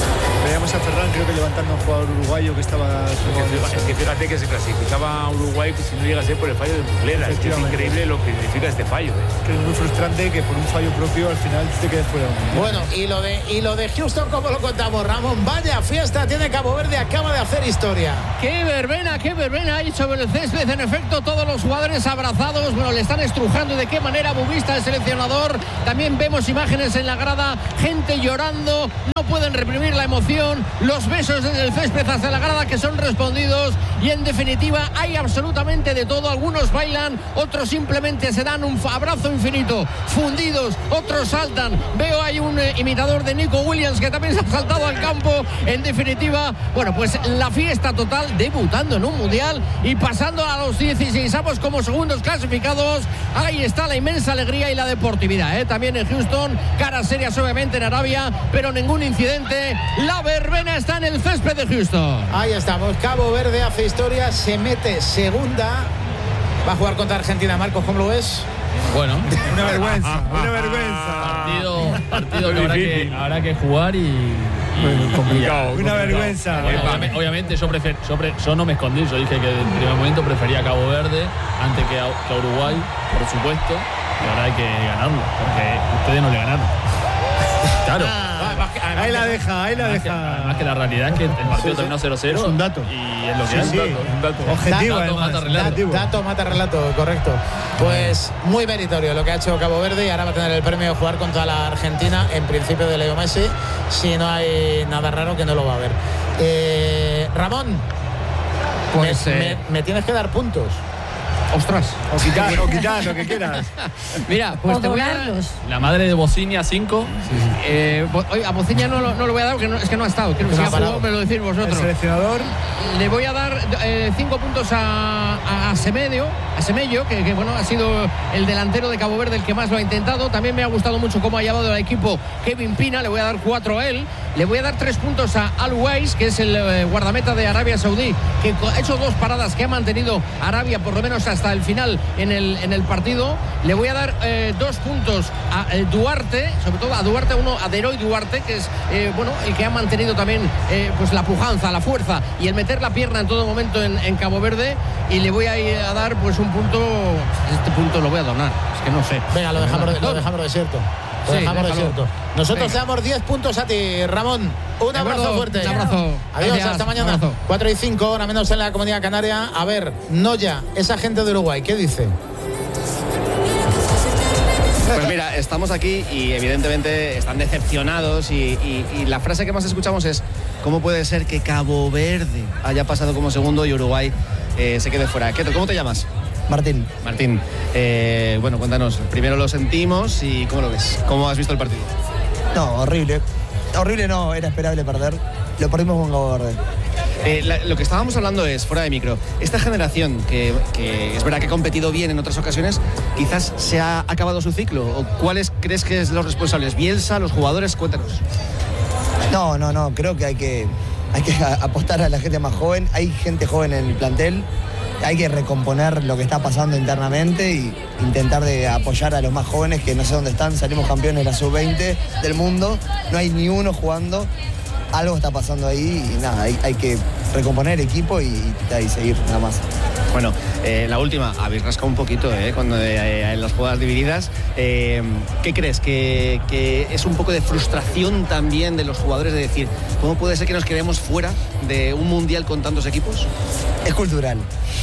[SPEAKER 7] Veíamos a Ferran, creo que levantando a un jugador uruguayo que estaba...
[SPEAKER 10] Es que fíjate que se clasificaba a Uruguay si no llega a ser por el fallo de Muslera. Es que es increíble lo que significa este fallo. ¿eh?
[SPEAKER 7] Que es muy frustrante que por un fallo propio al final te quedes fuera.
[SPEAKER 3] Bueno, y lo de y lo de Houston, ¿cómo lo contamos, Ramón? Vaya fiesta tiene Cabo Verde, acaba de hacer historia.
[SPEAKER 8] ¡Qué verbena, qué verbena hay sobre el césped! En efecto, todos los jugadores abrazados, bueno, le están estrujando. ¿De qué manera bubista el seleccionador? También vemos imágenes en la grada, gente llorando, no pueden reprimir la emoción, los besos desde el césped hasta la grada que son respondidos, y en definitiva hay absolutamente de todo. Algunos bailan, otros simplemente se dan un abrazo infinito, fundidos, otros saltan. Veo hay un eh, imitador de Nico Williams que también se ha saltado al campo. En definitiva, bueno, pues la fiesta total, debutando en un mundial y pasando a los dieciseisavos como segundos clasificados. Ahí está la inmensa alegría y la deportividad, ¿eh? También en Houston, caras serias obviamente en Arabia, pero ningún incidente. La verbena está en el césped de Houston.
[SPEAKER 3] Ahí estamos, Cabo Verde hace historia, se mete segunda, va a jugar contra Argentina. Marcos, ¿cómo lo ves?
[SPEAKER 5] Bueno,
[SPEAKER 7] una vergüenza, una vergüenza.
[SPEAKER 5] Partido, partido que habrá, que habrá que jugar y, y
[SPEAKER 7] bueno, complicado,
[SPEAKER 5] y,
[SPEAKER 7] una
[SPEAKER 5] complicado.
[SPEAKER 7] vergüenza.
[SPEAKER 5] Bueno, obviamente, obviamente yo, prefer, yo, pre, yo no me escondí, yo dije que en primer momento prefería a Cabo Verde antes que a, que a Uruguay, por supuesto, y ahora hay que ganarlo, porque ustedes no le ganaron. Claro.
[SPEAKER 7] Ahí la deja, ahí la
[SPEAKER 5] además
[SPEAKER 7] deja.
[SPEAKER 5] Que, además que la realidad es que el partido sí, terminó cero cero.
[SPEAKER 7] Es un dato.
[SPEAKER 5] Y es lo que
[SPEAKER 7] sí,
[SPEAKER 5] es.
[SPEAKER 7] Sí.
[SPEAKER 5] Un dato. Un dato.
[SPEAKER 7] Objetivo,
[SPEAKER 3] dato,
[SPEAKER 7] además.
[SPEAKER 3] Mata relato. Dato mata relato, correcto. Pues muy meritorio lo que ha hecho Cabo Verde, y ahora va a tener el premio de jugar contra la Argentina, en principio de Leo Messi, si no hay nada raro que no lo va a ver. Eh, Ramón,
[SPEAKER 8] pues
[SPEAKER 3] me,
[SPEAKER 8] eh...
[SPEAKER 3] me, me tienes que dar puntos.
[SPEAKER 8] Ostras.
[SPEAKER 7] O quitar, o quitar, lo que quieras.
[SPEAKER 8] Mira, pues
[SPEAKER 6] o
[SPEAKER 8] te voy a
[SPEAKER 6] doblarlos.
[SPEAKER 5] La madre de Bocinia, cinco.
[SPEAKER 8] Sí, sí. Eh, a Bocinia no, no lo voy a dar porque no, es que no ha estado. Quiero que si ha jugado, me lo decís vosotros.
[SPEAKER 7] El seleccionador.
[SPEAKER 8] Le voy a dar eh, cinco puntos a, a, a Semedo, a Semello, que, que bueno, ha sido el delantero de Cabo Verde el que más lo ha intentado. También me ha gustado mucho cómo ha llevado el equipo Kevin Pina. Le voy a dar cuatro a él. Le voy a dar tres puntos a Al Weiss, que es el eh, guardameta de Arabia Saudí, que ha hecho dos paradas que ha mantenido Arabia por lo menos hasta el final en el, en el partido. Le voy a dar eh, dos puntos a eh, Duarte, sobre todo a Duarte, uno a Deroy Duarte, que es eh, bueno, el que ha mantenido también eh, pues la pujanza, la fuerza y el meter la pierna en todo momento en, en Cabo Verde. Y le voy a, ir a dar pues un punto, este punto lo voy a donar, es que no sé.
[SPEAKER 3] Venga, lo dejamos, lo dejamos desierto. Lo
[SPEAKER 8] Sí,
[SPEAKER 3] dejamos
[SPEAKER 8] déjalo.
[SPEAKER 3] desierto. Nosotros
[SPEAKER 8] Venga.
[SPEAKER 3] te damos diez puntos a ti, Ramón. Un abrazo
[SPEAKER 8] acuerdo,
[SPEAKER 3] fuerte.
[SPEAKER 8] Un abrazo.
[SPEAKER 3] Adiós,
[SPEAKER 8] Gracias,
[SPEAKER 3] hasta mañana.
[SPEAKER 8] abrazo.
[SPEAKER 3] cuatro y cinco, hora menos en la Comunidad Canaria. A ver, Noya, esa gente de Uruguay, ¿qué dice?
[SPEAKER 11] Pues mira, estamos aquí y evidentemente están decepcionados y, y, y la frase que más escuchamos es: ¿cómo puede ser que Cabo Verde haya pasado como segundo y Uruguay eh, se quede fuera? Keto, ¿cómo te llamas?
[SPEAKER 2] Martín.
[SPEAKER 11] Martín, eh, bueno, cuéntanos, primero lo sentimos y ¿cómo lo ves? ¿Cómo has visto el partido?
[SPEAKER 12] No, horrible. Horrible no, era esperable perder. Lo perdimos con Cabo Verde.
[SPEAKER 11] Eh, la, lo que estábamos hablando es, fuera de micro, esta generación que, que es verdad que ha competido bien en otras ocasiones, quizás se ha acabado su ciclo. ¿O cuáles crees que es los responsables? ¿Bielsa, los jugadores? Cuéntanos.
[SPEAKER 12] No, no, no, creo que hay que, hay que apostar a la gente más joven. Hay gente joven en el plantel. Hay que recomponer lo que está pasando internamente y intentar de apoyar a los más jóvenes que no sé dónde están. Salimos campeones de la sub veinte del mundo, no hay ni uno jugando. Algo está pasando ahí y nada, hay, hay que recomponer equipo y, y, y seguir nada más.
[SPEAKER 11] Bueno, eh, la última, habéis rascado un poquito eh, cuando eh, en las jugadas divididas. Eh, ¿Qué crees? ¿Que, ¿Que es un poco de frustración también de los jugadores de decir, ¿cómo puede ser que nos quedemos fuera de un mundial con tantos equipos?
[SPEAKER 12] Es cultural.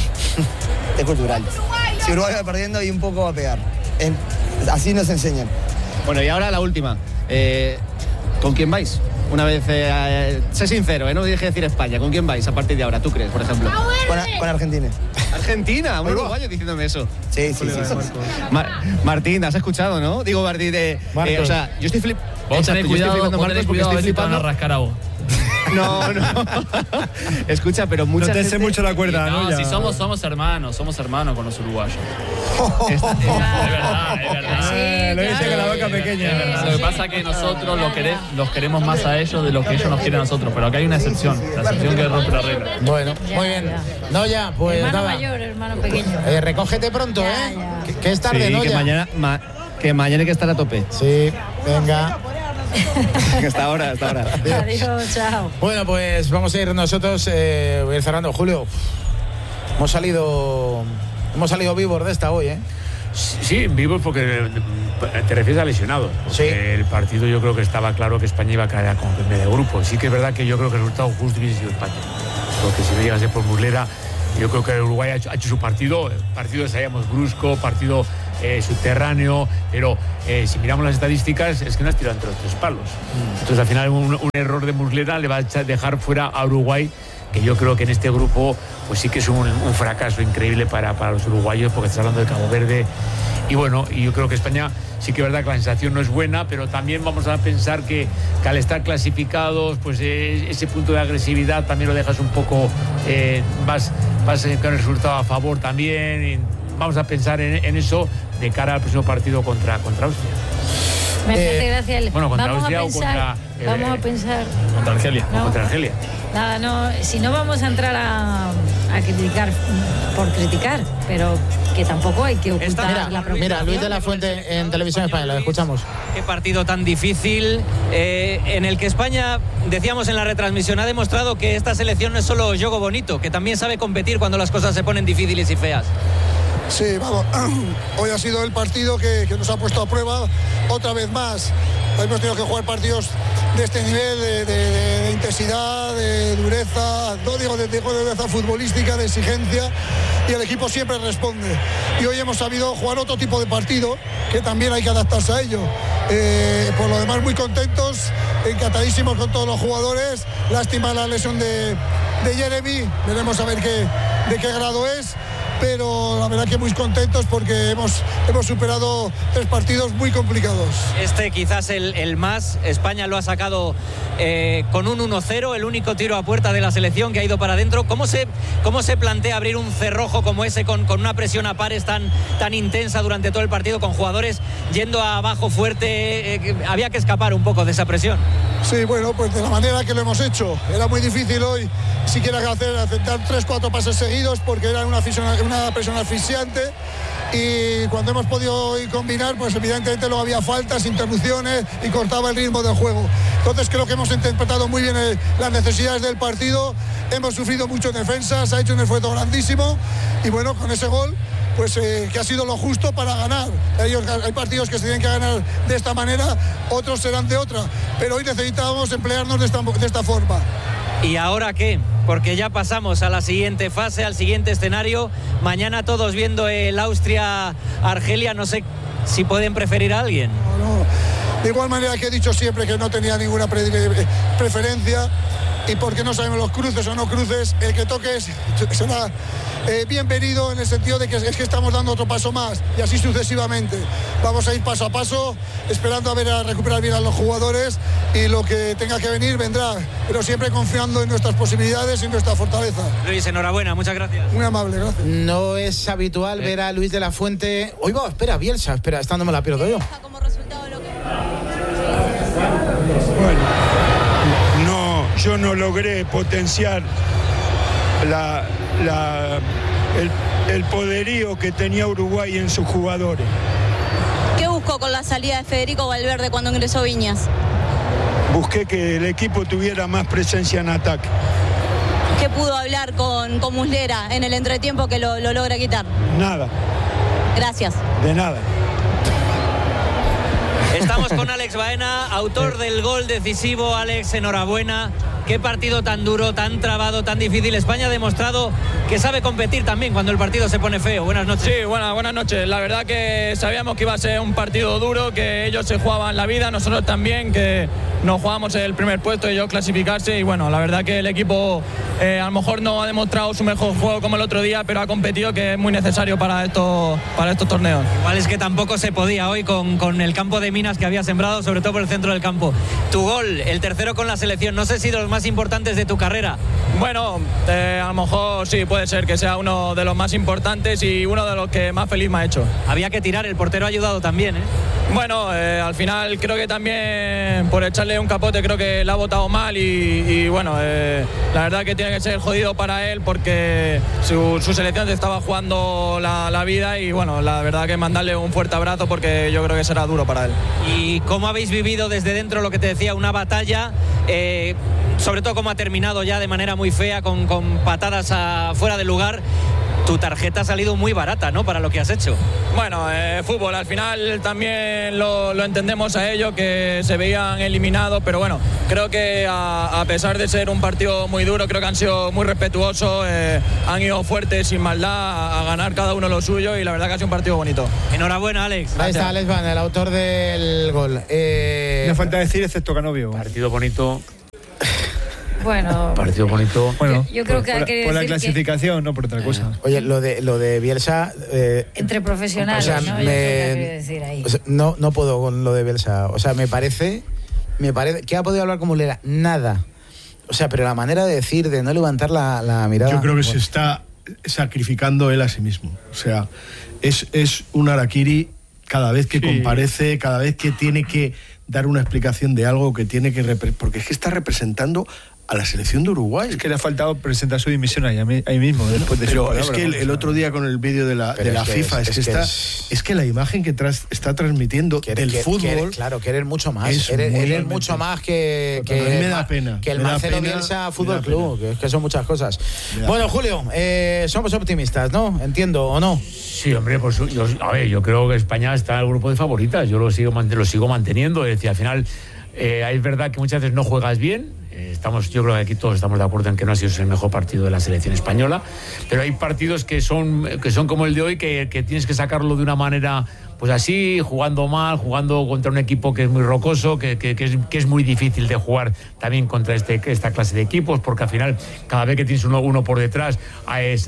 [SPEAKER 12] Es cultural. Si Uruguay va perdiendo y un poco va a pegar. En, así nos enseñan.
[SPEAKER 11] Bueno, y ahora la última. Eh, ¿Con quién vais? Una vez, eh, sé sincero, eh, no dije decir España. ¿Con quién vais a partir de ahora? ¿Tú crees, por ejemplo?
[SPEAKER 12] Con, con Argentina.
[SPEAKER 11] Argentina, un uruguayo diciéndome eso.
[SPEAKER 12] Sí, sí, sí. sí, sí.
[SPEAKER 11] Mar Martín, has escuchado, ¿no? Digo, Martín, de, eh, o sea, yo estoy flip.
[SPEAKER 5] Vos tenés cuidado, vos tenés cuidado a ver si te van a
[SPEAKER 11] flipando.
[SPEAKER 5] rascar a vos.
[SPEAKER 11] No, no. Escucha, pero mucha
[SPEAKER 7] No te
[SPEAKER 11] gente...
[SPEAKER 7] sé mucho la cuerda,
[SPEAKER 5] no,
[SPEAKER 7] ¿no? Ya.
[SPEAKER 5] si somos, somos hermanos, somos hermanos con los uruguayos. Es, es, es verdad, es verdad.
[SPEAKER 7] Sí, lo dice con la boca pequeña.
[SPEAKER 5] Es verdad. Lo que pasa es que nosotros los, queremos, los queremos más a ellos de lo que ellos nos quieren a nosotros. Pero acá hay una excepción, la excepción que rompe la regla.
[SPEAKER 3] Bueno, muy bien. No, ya, pues
[SPEAKER 6] hermano
[SPEAKER 3] nada.
[SPEAKER 6] mayor, hermano pequeño.
[SPEAKER 3] Eh, recógete pronto,
[SPEAKER 6] Ya,
[SPEAKER 3] ¿eh?
[SPEAKER 6] ya.
[SPEAKER 3] Que, que es tarde,
[SPEAKER 11] Sí,
[SPEAKER 3] ¿no?
[SPEAKER 11] que
[SPEAKER 3] ya?
[SPEAKER 11] mañana, ma, que mañana hay que estar a tope.
[SPEAKER 3] Sí, venga.
[SPEAKER 11] Hasta ahora, hasta ahora.
[SPEAKER 6] Adiós, chao.
[SPEAKER 13] Bueno, pues vamos a ir nosotros, eh, voy a ir cerrando. Julio, hemos salido, hemos salido vivos de esta hoy, ¿eh?
[SPEAKER 10] Sí, vivos porque te refieres a lesionados.
[SPEAKER 13] Sí.
[SPEAKER 10] El partido yo creo que estaba claro que España iba a caer como primera de grupo. Sí que es verdad que yo creo que el resultado justo hubiese sido empate. Porque si no llegase por Muslera, yo creo que el Uruguay ha hecho, ha hecho su partido. El partido sabíamos brusco, partido eh, subterráneo, pero eh, si miramos las estadísticas es que no has tirado entre los tres palos. Mm. Entonces al final un, un error de Muslera le va a dejar fuera a Uruguay, que yo creo que en este grupo pues sí que es un, un fracaso increíble para, para los uruguayos, porque estás hablando de Cabo Verde. Y bueno, y yo creo que España sí que es verdad que la sensación no es buena, pero también vamos a pensar que, que al estar clasificados, pues eh, ese punto de agresividad también lo dejas un poco, eh, vas, vas con el resultado a favor también. Y vamos a pensar en, en eso de cara al próximo partido contra, contra Austria.
[SPEAKER 6] Me hace gracia el...
[SPEAKER 10] Bueno, contra
[SPEAKER 6] vamos
[SPEAKER 10] Austria
[SPEAKER 6] a
[SPEAKER 10] o
[SPEAKER 6] pensar,
[SPEAKER 10] contra... Eh,
[SPEAKER 6] vamos a pensar...
[SPEAKER 10] Contra Argelia.
[SPEAKER 6] No.
[SPEAKER 10] O contra Argelia.
[SPEAKER 6] Nada, no, si no vamos a entrar a, a criticar por criticar, pero que tampoco hay que ocultar
[SPEAKER 3] Mira,
[SPEAKER 6] la preocupación.
[SPEAKER 3] mira, Luis de la Fuente en Televisión Española, escuchamos.
[SPEAKER 14] Qué partido tan difícil, eh, en el que España, decíamos en la retransmisión, ha demostrado que esta selección no es solo juego bonito, que también sabe competir cuando las cosas se ponen difíciles y feas.
[SPEAKER 15] Sí, vamos, hoy ha sido el partido que, que nos ha puesto a prueba otra vez más. Hemos tenido que jugar partidos de este nivel, de, de, de, de intensidad, de dureza, no digo de, de dureza futbolística, de exigencia, y el equipo siempre responde. Y hoy hemos sabido jugar otro tipo de partido, que también hay que adaptarse a ello. Eh, por lo demás, muy contentos, encantadísimos con todos los jugadores. Lástima la lesión de, de Jeremy, veremos a ver qué, de qué grado es. Pero la verdad que muy contentos porque hemos, hemos superado tres partidos muy complicados.
[SPEAKER 14] Este quizás el, el más, España lo ha sacado eh, con un uno cero, el único tiro a puerta de la selección que ha ido para adentro. ¿Cómo se, cómo se plantea abrir un cerrojo como ese con, con una presión a pares tan, tan intensa durante todo el partido, con jugadores yendo abajo fuerte? Eh, había que escapar un poco de esa presión.
[SPEAKER 15] Sí, bueno, pues de la manera que lo hemos hecho. Era muy difícil hoy siquiera hacer, aceptar tres, cuatro pases seguidos porque era una, una presión asfixiante, y cuando hemos podido combinar, pues evidentemente luego había faltas, interrupciones y cortaba el ritmo del juego. Entonces creo que hemos interpretado muy bien el, las necesidades del partido, hemos sufrido mucho en defensa, se ha hecho un esfuerzo grandísimo y bueno, con ese gol pues eh, que ha sido lo justo para ganar. Ellos, hay partidos que se tienen que ganar de esta manera, otros serán de otra, pero hoy necesitábamos emplearnos de esta, de esta forma.
[SPEAKER 14] ¿Y ahora qué? Porque ya pasamos a la siguiente fase, al siguiente escenario. Mañana todos viendo el Austria-Argelia, no sé si pueden preferir a alguien.
[SPEAKER 15] No, no. De igual manera que he dicho siempre que no tenía ninguna pre preferencia, y porque no sabemos los cruces o no cruces, el que toque será eh, bienvenido, en el sentido de que es que estamos dando otro paso más, y así sucesivamente. Vamos a ir paso a paso, esperando a ver a recuperar bien a los jugadores, y lo que tenga que venir vendrá, pero siempre confiando en nuestras posibilidades y en nuestra fortaleza.
[SPEAKER 14] Luis, enhorabuena, muchas gracias.
[SPEAKER 15] Muy amable, gracias.
[SPEAKER 13] No es habitual eh. ver a Luis de la Fuente. Oiga, espera, Bielsa, espera, esta no me la pierdo yo.
[SPEAKER 16] Como resultado de lo que...
[SPEAKER 17] Bueno, no, yo no logré potenciar la, la, el, el poderío que tenía Uruguay en sus jugadores.
[SPEAKER 16] ¿Qué buscó con la salida de Federico Valverde cuando ingresó Viñas?
[SPEAKER 17] Busqué que el equipo tuviera más presencia en ataque.
[SPEAKER 16] ¿Qué pudo hablar con, con Muslera en el entretiempo que lo, lo logra quitar?
[SPEAKER 17] Nada.
[SPEAKER 16] Gracias.
[SPEAKER 17] De nada.
[SPEAKER 14] Estamos con Alex Baena, autor del gol decisivo. Alex, enhorabuena. Qué partido tan duro, tan trabado, tan difícil. España ha demostrado que sabe competir también cuando el partido se pone feo. Buenas noches.
[SPEAKER 18] Sí, buenas, buenas noches. La verdad que sabíamos que iba a ser un partido duro, que ellos se jugaban la vida, nosotros también, que nos jugábamos el primer puesto y ellos clasificarse. Y bueno, la verdad que el equipo eh, a lo mejor no ha demostrado su mejor juego como el otro día, pero ha competido, que es muy necesario para estos, para estos torneos.
[SPEAKER 14] Igual es que tampoco se podía hoy con, con el campo de minas que había sembrado, sobre todo por el centro del campo. Tu gol, el tercero con la selección, no sé si los más importantes de tu carrera.
[SPEAKER 18] Bueno, eh, a lo mejor sí, puede ser que sea uno de los más importantes y uno de los que más feliz me ha hecho.
[SPEAKER 14] Había que tirar, el portero ha ayudado también, ¿eh?
[SPEAKER 18] Bueno, eh, al final creo que también por echarle un capote creo que le ha botado mal y, y bueno, eh, la verdad que tiene que ser jodido para él porque su, su selección se estaba jugando la, la vida y bueno, la verdad que mandarle un fuerte abrazo porque yo creo que será duro para él.
[SPEAKER 14] ¿Y cómo habéis vivido desde dentro lo que te decía, una batalla? Eh, sobre todo cómo ha terminado ya de manera muy fea, con, con patadas a, fuera de lugar. Tu tarjeta ha salido muy barata, ¿no?, para lo que has hecho.
[SPEAKER 18] Bueno, eh, fútbol, al final también lo, lo entendemos a ellos, que se veían eliminados, pero bueno, creo que a, a pesar de ser un partido muy duro, creo que han sido muy respetuosos, eh, han ido fuertes, sin maldad, a, a ganar cada uno lo suyo y la verdad que ha sido un partido bonito.
[SPEAKER 14] Enhorabuena, Alex.
[SPEAKER 13] Ahí está Alex Van, el autor del gol. Eh...
[SPEAKER 7] No falta decir, excepto Canovio.
[SPEAKER 10] Partido bonito.
[SPEAKER 6] Bueno,
[SPEAKER 10] partido bonito.
[SPEAKER 7] Bueno,
[SPEAKER 6] yo creo que hay
[SPEAKER 7] por,
[SPEAKER 6] que
[SPEAKER 7] por la
[SPEAKER 6] decir
[SPEAKER 7] clasificación, que, no por otra cosa.
[SPEAKER 13] Oye, lo de lo de Bielsa. Eh,
[SPEAKER 6] entre profesionales,
[SPEAKER 13] o sea,
[SPEAKER 6] ¿no?
[SPEAKER 13] Me,
[SPEAKER 6] yo creo que hay que decir ahí.
[SPEAKER 13] O sea, no, no puedo con lo de Bielsa. O sea, me parece, me parece. ¿Qué ha podido hablar con Mulera? Nada. O sea, pero la manera de decir, de no levantar la, la mirada.
[SPEAKER 4] Yo creo que
[SPEAKER 13] bueno.
[SPEAKER 4] se está sacrificando él a sí mismo. O sea, es, es un harakiri cada vez que sí. comparece, cada vez que tiene que dar una explicación de algo, que tiene que. Repre- porque es que está representando a la selección de Uruguay.
[SPEAKER 7] Es que le ha faltado presentar su dimisión ahí, ahí mismo, después de
[SPEAKER 4] Pero
[SPEAKER 7] su palabra,
[SPEAKER 4] es que el, el otro día con el vídeo de la, de la
[SPEAKER 13] es
[SPEAKER 4] FIFA,
[SPEAKER 13] es,
[SPEAKER 4] es,
[SPEAKER 13] es,
[SPEAKER 4] que está,
[SPEAKER 13] es,
[SPEAKER 4] es que la imagen que tras, está transmitiendo
[SPEAKER 13] quiere,
[SPEAKER 4] del
[SPEAKER 13] quiere,
[SPEAKER 4] fútbol.
[SPEAKER 13] Quiere, claro, querer mucho más.
[SPEAKER 4] Es
[SPEAKER 13] Eres,
[SPEAKER 4] muy
[SPEAKER 13] eres mucho más que, que,
[SPEAKER 4] a mí me da pena,
[SPEAKER 13] que el
[SPEAKER 4] me da
[SPEAKER 13] Marcelo
[SPEAKER 4] pena,
[SPEAKER 13] Bielsa Fútbol
[SPEAKER 4] me da
[SPEAKER 13] Club, que, que son muchas cosas. Bueno, Julio, eh, somos optimistas, ¿no? Entiendo, ¿o no?
[SPEAKER 10] Sí, hombre, pues yo, a ver, yo creo que España está en el grupo de favoritas. Yo lo sigo, lo sigo manteniendo. Es decir, al final, eh, es verdad que muchas veces no juegas bien. Estamos, yo creo que aquí todos estamos de acuerdo en que no ha sido el mejor partido de la selección española, pero hay partidos que son, que son como el de hoy, que, que tienes que sacarlo de una manera, pues así, jugando mal, jugando contra un equipo que es muy rocoso, que, que, que, es, que es muy difícil de jugar también contra este, esta clase de equipos, porque al final, cada vez que tienes uno, uno por detrás, es...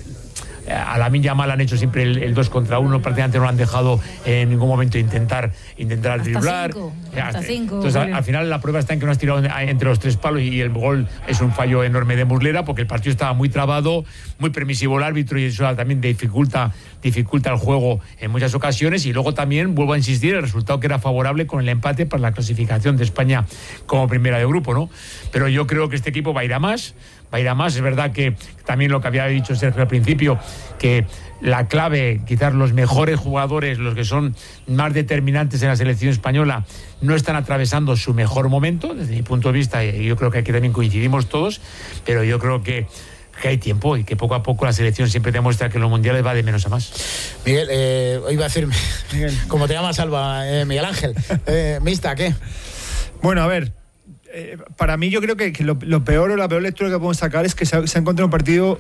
[SPEAKER 10] A Lamine Yamal han hecho siempre el, el dos contra uno, prácticamente no lo han dejado en ningún momento intentar intentar
[SPEAKER 6] hasta
[SPEAKER 10] driblar.
[SPEAKER 6] Cinco, hasta cinco,
[SPEAKER 10] Entonces, al, al final la prueba está en que no has tirado entre los tres palos y el gol es un fallo enorme de Muslera, porque el partido estaba muy trabado, muy permisivo el árbitro y eso también dificulta, dificulta el juego en muchas ocasiones. Y luego también, vuelvo a insistir, el resultado que era favorable con el empate para la clasificación de España como primera de grupo, ¿no? Pero yo creo que este equipo va a ir a más. Va a ir a más. Es verdad que también lo que había dicho Sergio al principio, que la clave, quizás los mejores jugadores, los que son más determinantes en la selección española, no están atravesando su mejor momento, desde mi punto de vista, y yo creo que aquí también coincidimos todos, pero yo creo que que hay tiempo y que poco a poco la selección siempre demuestra que en los mundiales va de menos a más.
[SPEAKER 13] Miguel, eh, hoy iba a decir, Miguel, como te llamas, Alba, eh, Miguel Ángel, eh, Mista, ¿qué?
[SPEAKER 7] Bueno, a ver, Eh, para mí yo creo que, que lo, lo peor o la peor lectura que podemos sacar es que se ha, se ha encontrado un partido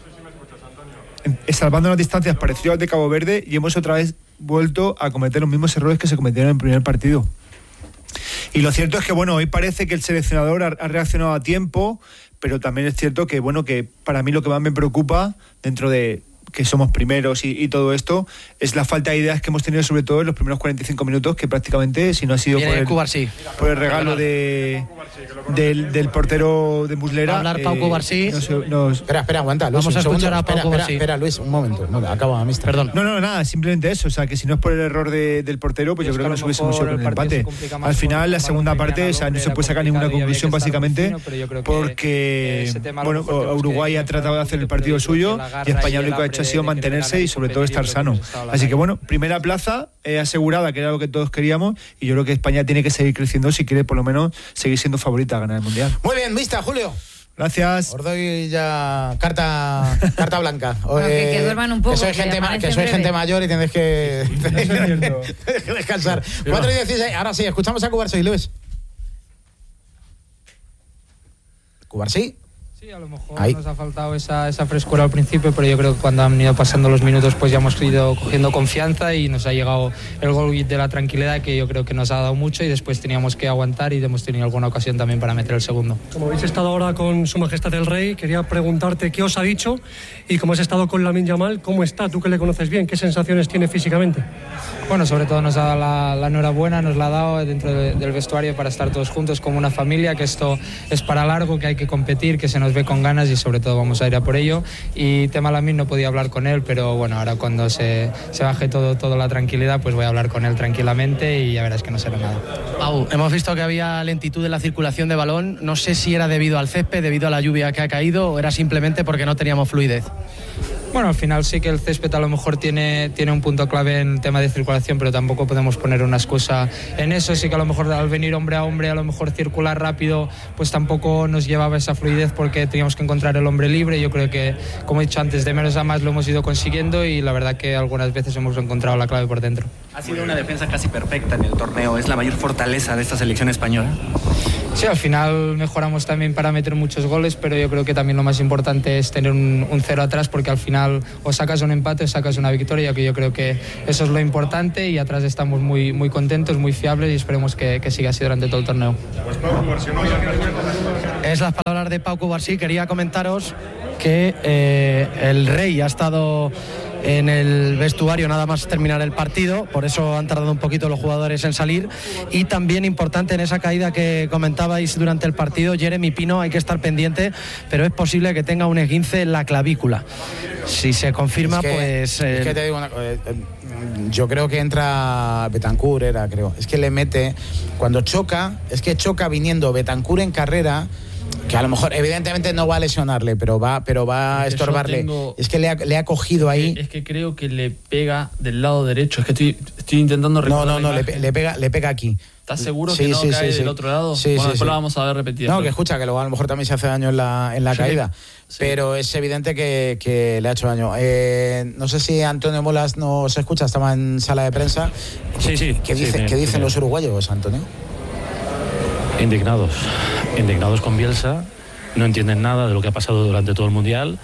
[SPEAKER 7] eh, salvando las distancias parecido al de Cabo Verde y hemos otra vez vuelto a cometer los mismos errores que se cometieron en el primer partido. Y lo cierto es que bueno, hoy parece que el seleccionador ha, ha reaccionado a tiempo, pero también es cierto que bueno, que para mí lo que más me preocupa dentro de que somos primeros y, y todo esto es la falta de ideas que hemos tenido, sobre todo en los primeros cuarenta y cinco minutos, que prácticamente, si no ha sido por el,
[SPEAKER 2] Cubarsí.
[SPEAKER 7] por el regalo de, del, del portero de Muslera.
[SPEAKER 2] Va a hablar Pau Cubarsí.
[SPEAKER 7] Nos, nos...
[SPEAKER 13] Espera, espera, aguanta, Luis.
[SPEAKER 2] Vamos a escuchar a Pau
[SPEAKER 13] espera,
[SPEAKER 2] Cubarsí.
[SPEAKER 13] espera, espera, Luis, un momento. No, acaba, mister.
[SPEAKER 2] Perdón.
[SPEAKER 7] No, no, nada, simplemente eso. O sea, que si no es por el error de, del portero, pues yo creo que nos hubiésemos ido con el empate. Al final, la segunda parte, o sea, no se puede sacar ninguna conclusión, básicamente, porque bueno, Uruguay ha tratado de hacer el partido suyo y España lo único que ha hecho ha sido mantenerse y sobre todo estar sano. Así que bueno, primera plaza eh, asegurada, que era lo que todos queríamos, y yo creo que España tiene que seguir creciendo si quiere por lo menos seguir siendo favorita a ganar el Mundial.
[SPEAKER 13] Muy bien, Mista, Julio.
[SPEAKER 7] Gracias.
[SPEAKER 13] Os doy ya carta carta blanca.
[SPEAKER 6] Bueno, que, que duerman un poco.
[SPEAKER 13] Que soy
[SPEAKER 6] que
[SPEAKER 13] gente, ma- que soy gente mayor y tenéis que, que descansar. cuatro y dieciséis. Ahora sí, escuchamos a Cubarsí, Luis. ¿Cubarsí?
[SPEAKER 19] Sí, a lo mejor Ahí. nos ha faltado esa, esa frescura al principio, pero yo creo que cuando han ido pasando los minutos pues ya hemos ido cogiendo confianza y nos ha llegado el gol de la tranquilidad, que yo creo que nos ha dado mucho, y después teníamos que aguantar y hemos tenido alguna ocasión también para meter el segundo.
[SPEAKER 20] Como habéis estado ahora con Su Majestad el Rey, quería preguntarte qué os ha dicho, y como has estado con Lamine Yamal, ¿cómo está? Tú que le conoces bien, ¿qué sensaciones tiene físicamente?
[SPEAKER 19] Bueno, sobre todo nos ha dado la, la enhorabuena, nos la ha dado dentro de, del vestuario para estar todos juntos como una familia, que esto es para largo, que hay que competir, que se nos ve con ganas y sobre todo vamos a ir a por ello. Y tema Lamine no podía hablar con él, pero bueno, ahora cuando se, se baje todo, todo la tranquilidad, pues voy a hablar con él tranquilamente y ya verás que no será nada.
[SPEAKER 2] Pau, hemos visto que había lentitud en la circulación de balón, no sé si era debido al césped, debido a la lluvia que ha caído, o era simplemente porque no teníamos fluidez.
[SPEAKER 19] Bueno, al final sí que el césped a lo mejor tiene, tiene un punto clave en el tema de circulación, pero tampoco podemos poner una excusa en eso. Sí que a lo mejor al venir hombre a hombre, a lo mejor circular rápido, pues tampoco nos llevaba esa fluidez porque teníamos que encontrar el hombre libre. Yo creo que, como he dicho antes, de menos a más lo hemos ido consiguiendo y la verdad que algunas veces hemos encontrado la clave por dentro.
[SPEAKER 21] Ha sido una defensa casi perfecta en el torneo. ¿Es la mayor fortaleza de esta selección española?
[SPEAKER 19] Sí, al final mejoramos también para meter muchos goles, pero yo creo que también lo más importante es tener un, un cero atrás, porque al final o sacas un empate o sacas una victoria, que yo creo que eso es lo importante, y atrás estamos muy, muy contentos, muy fiables y esperemos que, que siga así durante todo el torneo.
[SPEAKER 2] Es las palabras de Pau Cubarsí. Quería comentaros que eh, el Rey ha estado en el vestuario nada más terminar el partido, por eso han tardado un poquito los jugadores en salir, y también importante en esa caída que comentabais durante el partido, Jeremy Pino, hay que estar pendiente, pero es posible que tenga un esguince en la clavícula. Si se confirma,
[SPEAKER 13] es que,
[SPEAKER 2] pues...
[SPEAKER 13] Eh... Es que te digo una, eh, yo creo que entra Betancur, era creo, es que le mete, cuando choca, es que choca viniendo Betancur en carrera, que a lo mejor evidentemente no va a lesionarle, pero va, pero va a estorbarle. Tengo, es que le ha, le ha cogido ahí.
[SPEAKER 5] Es que creo que le pega del lado derecho. Es que estoy, estoy intentando recordar.
[SPEAKER 13] No, no, no, le, le pega, le pega aquí.
[SPEAKER 5] ¿Estás seguro
[SPEAKER 13] sí,
[SPEAKER 5] que no
[SPEAKER 13] sí,
[SPEAKER 5] cae
[SPEAKER 13] sí,
[SPEAKER 5] del
[SPEAKER 13] sí.
[SPEAKER 5] otro lado?
[SPEAKER 13] Sí,
[SPEAKER 5] bueno,
[SPEAKER 13] sí,
[SPEAKER 5] después
[SPEAKER 13] sí.
[SPEAKER 5] lo vamos a ver repetir.
[SPEAKER 13] No, que escucha, que luego a lo mejor también se hace daño en la, en la sí. caída. Sí. Pero es evidente que, que le ha hecho daño. Eh, no sé si Antonio Molas nos escucha, estaba en sala de prensa.
[SPEAKER 22] Sí, sí.
[SPEAKER 13] ¿Qué, dice,
[SPEAKER 22] sí,
[SPEAKER 13] ¿qué dicen
[SPEAKER 22] sí.
[SPEAKER 13] los uruguayos, Antonio?
[SPEAKER 22] Indignados. Indignados con Bielsa. No entienden nada de lo que ha pasado durante todo el Mundial,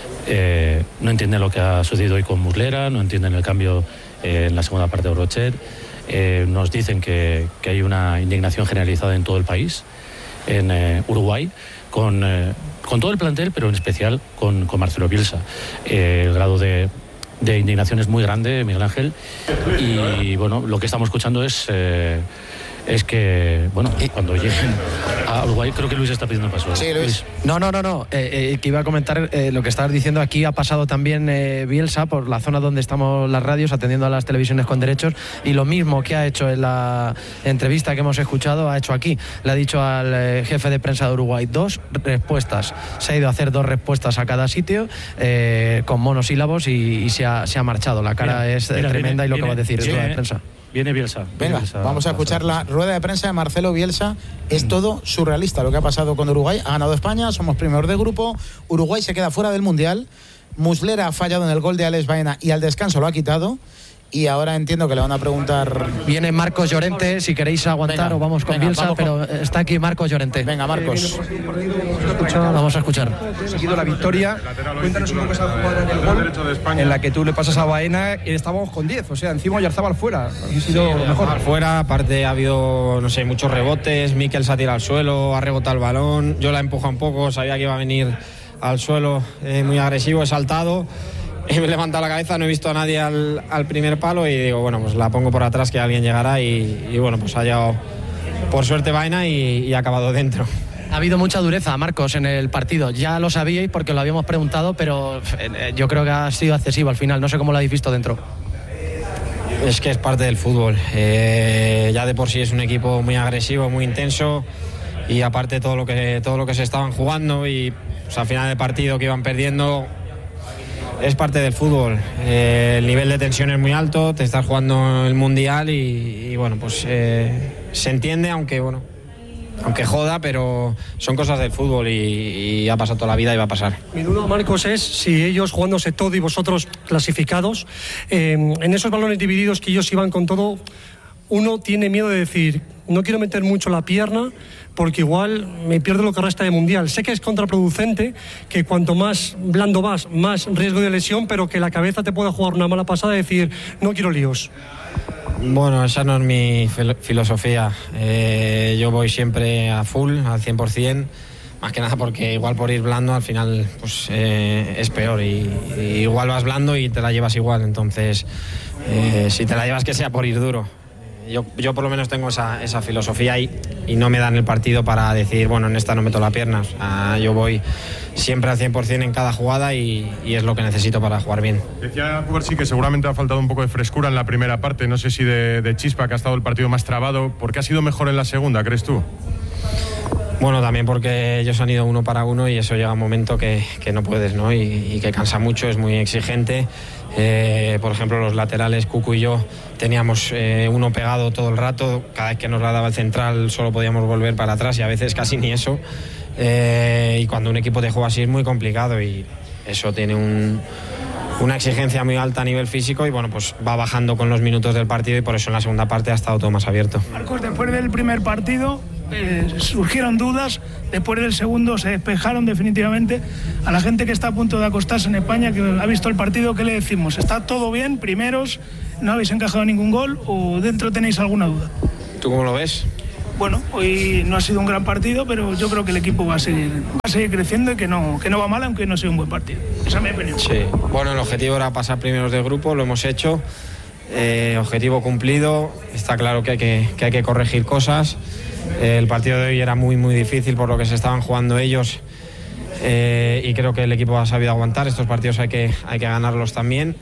[SPEAKER 22] eh, no entienden lo que ha sucedido hoy con Muslera, no entienden el cambio eh, en la segunda parte de Brochet. Eh, nos dicen que, que hay una indignación generalizada en todo el país, en eh, Uruguay, con, eh, con todo el plantel, pero en especial con, con Marcelo Bielsa. Eh, el grado de, de indignación es muy grande, Miguel Ángel, y bueno, lo que estamos escuchando es... Eh, es que, bueno, cuando lleguen a Uruguay, creo que Luis está pidiendo paso.
[SPEAKER 2] Sí, Luis. No, no, no, no. Eh, eh, que iba a comentar eh, lo que estabas diciendo. Aquí ha pasado también eh, Bielsa por la zona donde estamos las radios, atendiendo a las televisiones con derechos, y lo mismo que ha hecho en la entrevista que hemos escuchado, ha hecho aquí. Le ha dicho al eh, jefe de prensa de Uruguay dos respuestas. Se ha ido a hacer dos respuestas a cada sitio eh, con monosílabos y, y se, ha, se ha marchado. La cara mira, es mira, tremenda viene, y lo viene, que va a decir viene, es rueda de prensa.
[SPEAKER 22] Viene Bielsa.
[SPEAKER 13] Venga,
[SPEAKER 22] Bielsa,
[SPEAKER 13] vamos a escuchar la rueda de prensa de Marcelo Bielsa. Es todo surrealista lo que ha pasado con Uruguay. Ha ganado España, somos primeros de grupo. Uruguay se queda fuera del Mundial. Muslera ha fallado en el gol de Alex Baena y al descanso lo ha quitado. Y ahora entiendo que le van a preguntar...
[SPEAKER 2] Viene Marcos Llorente, si queréis aguantar venga, o vamos con venga, Bielsa, vamos con... pero está aquí Marcos Llorente.
[SPEAKER 13] Venga, Marcos.
[SPEAKER 2] Vamos a escuchar.
[SPEAKER 23] Seguido la victoria, cuéntanos un poco esa jugada en el gol en la que tú le pasas a Baena y estábamos con diez, o sea, encima Oyarzábal fuera. Ha sido
[SPEAKER 24] sí,
[SPEAKER 23] mejor.
[SPEAKER 24] Fuera, aparte ha habido, no sé, muchos rebotes, Mikel se ha tirado al suelo, ha rebotado el balón, yo la he empujado un poco, sabía que iba a venir al suelo eh, muy agresivo, he saltado. Me he levantado la cabeza, no he visto a nadie al, al primer palo y digo, bueno, pues la pongo por atrás que alguien llegará y, y bueno, pues ha llegado por suerte Baena y, y ha acabado dentro.
[SPEAKER 2] Ha habido mucha dureza, Marcos, en el partido. Ya lo sabíais porque lo habíamos preguntado, pero eh, yo creo que ha sido excesivo al final. No sé cómo lo habéis visto dentro.
[SPEAKER 24] Es que es parte del fútbol. Eh, ya de por sí es un equipo muy agresivo, muy intenso y aparte todo lo que, todo lo que se estaban jugando y pues, al final del partido que iban perdiendo... Es parte del fútbol, eh, el nivel de tensión es muy alto, te estás jugando el Mundial y, y bueno, pues eh, se entiende, aunque bueno, aunque joda, pero son cosas del fútbol y, y ha pasado toda la vida y va a pasar.
[SPEAKER 20] Mi duda, Marcos, es si ellos jugándose todo y vosotros clasificados, eh, en esos balones divididos que ellos iban con todo, uno tiene miedo de decir, no quiero meter mucho la pierna porque igual me pierdo lo que resta de Mundial. Sé que es contraproducente, que cuanto más blando vas, más riesgo de lesión, pero que la cabeza te pueda jugar una mala pasada y decir, no quiero líos.
[SPEAKER 24] Bueno, esa no es mi fil- filosofía. Eh, yo voy siempre a full, al cien por ciento. Más que nada porque igual por ir blando al final pues eh, es peor y, y igual vas blando y te la llevas igual, entonces eh, si te la llevas que sea por ir duro. Yo, yo por lo menos tengo esa, esa filosofía y, y no me dan el partido para decir, bueno, en esta no meto la pierna. O sea, yo voy siempre al cien por ciento en cada jugada y, y es lo que necesito para jugar bien.
[SPEAKER 1] Decía Cubarsí que seguramente ha faltado un poco de frescura en la primera parte, no sé si de, de chispa, que ha estado el partido más trabado. ¿Por qué ha sido mejor en la segunda, crees tú?
[SPEAKER 24] Bueno, también porque ellos han ido uno para uno y eso llega un momento que, que no puedes, ¿no? Y, y que cansa mucho, es muy exigente. Eh, por ejemplo, los laterales, Cucu y yo, teníamos eh, uno pegado todo el rato. Cada vez que nos la daba el central solo podíamos volver para atrás y a veces casi ni eso. Eh, y cuando un equipo te juega así es muy complicado y eso tiene un... una exigencia muy alta a nivel físico y bueno, pues va bajando con los minutos del partido y por eso en la segunda parte ha estado todo más abierto.
[SPEAKER 8] Marcos, después del primer partido eh, surgieron dudas, después del segundo se despejaron definitivamente. A la gente que está a punto de acostarse en España, que ha visto el partido, ¿qué le decimos? ¿Está todo bien? Primeros, ¿no habéis encajado ningún gol o dentro tenéis alguna duda?
[SPEAKER 24] ¿Tú cómo lo ves?
[SPEAKER 8] Bueno, hoy no ha sido un gran partido, pero yo creo que el equipo va a seguir, va a seguir creciendo y que no, que no va mal, aunque no sea un buen partido. Esa es mi opinión.
[SPEAKER 24] Sí, bueno, el objetivo era pasar primeros del grupo, lo hemos hecho, eh, objetivo cumplido, está claro que hay que, que hay que corregir cosas. Eh, el partido de hoy era muy, muy difícil por lo que se estaban jugando ellos eh, y creo que el equipo ha sabido aguantar, estos partidos hay que, hay que ganarlos también.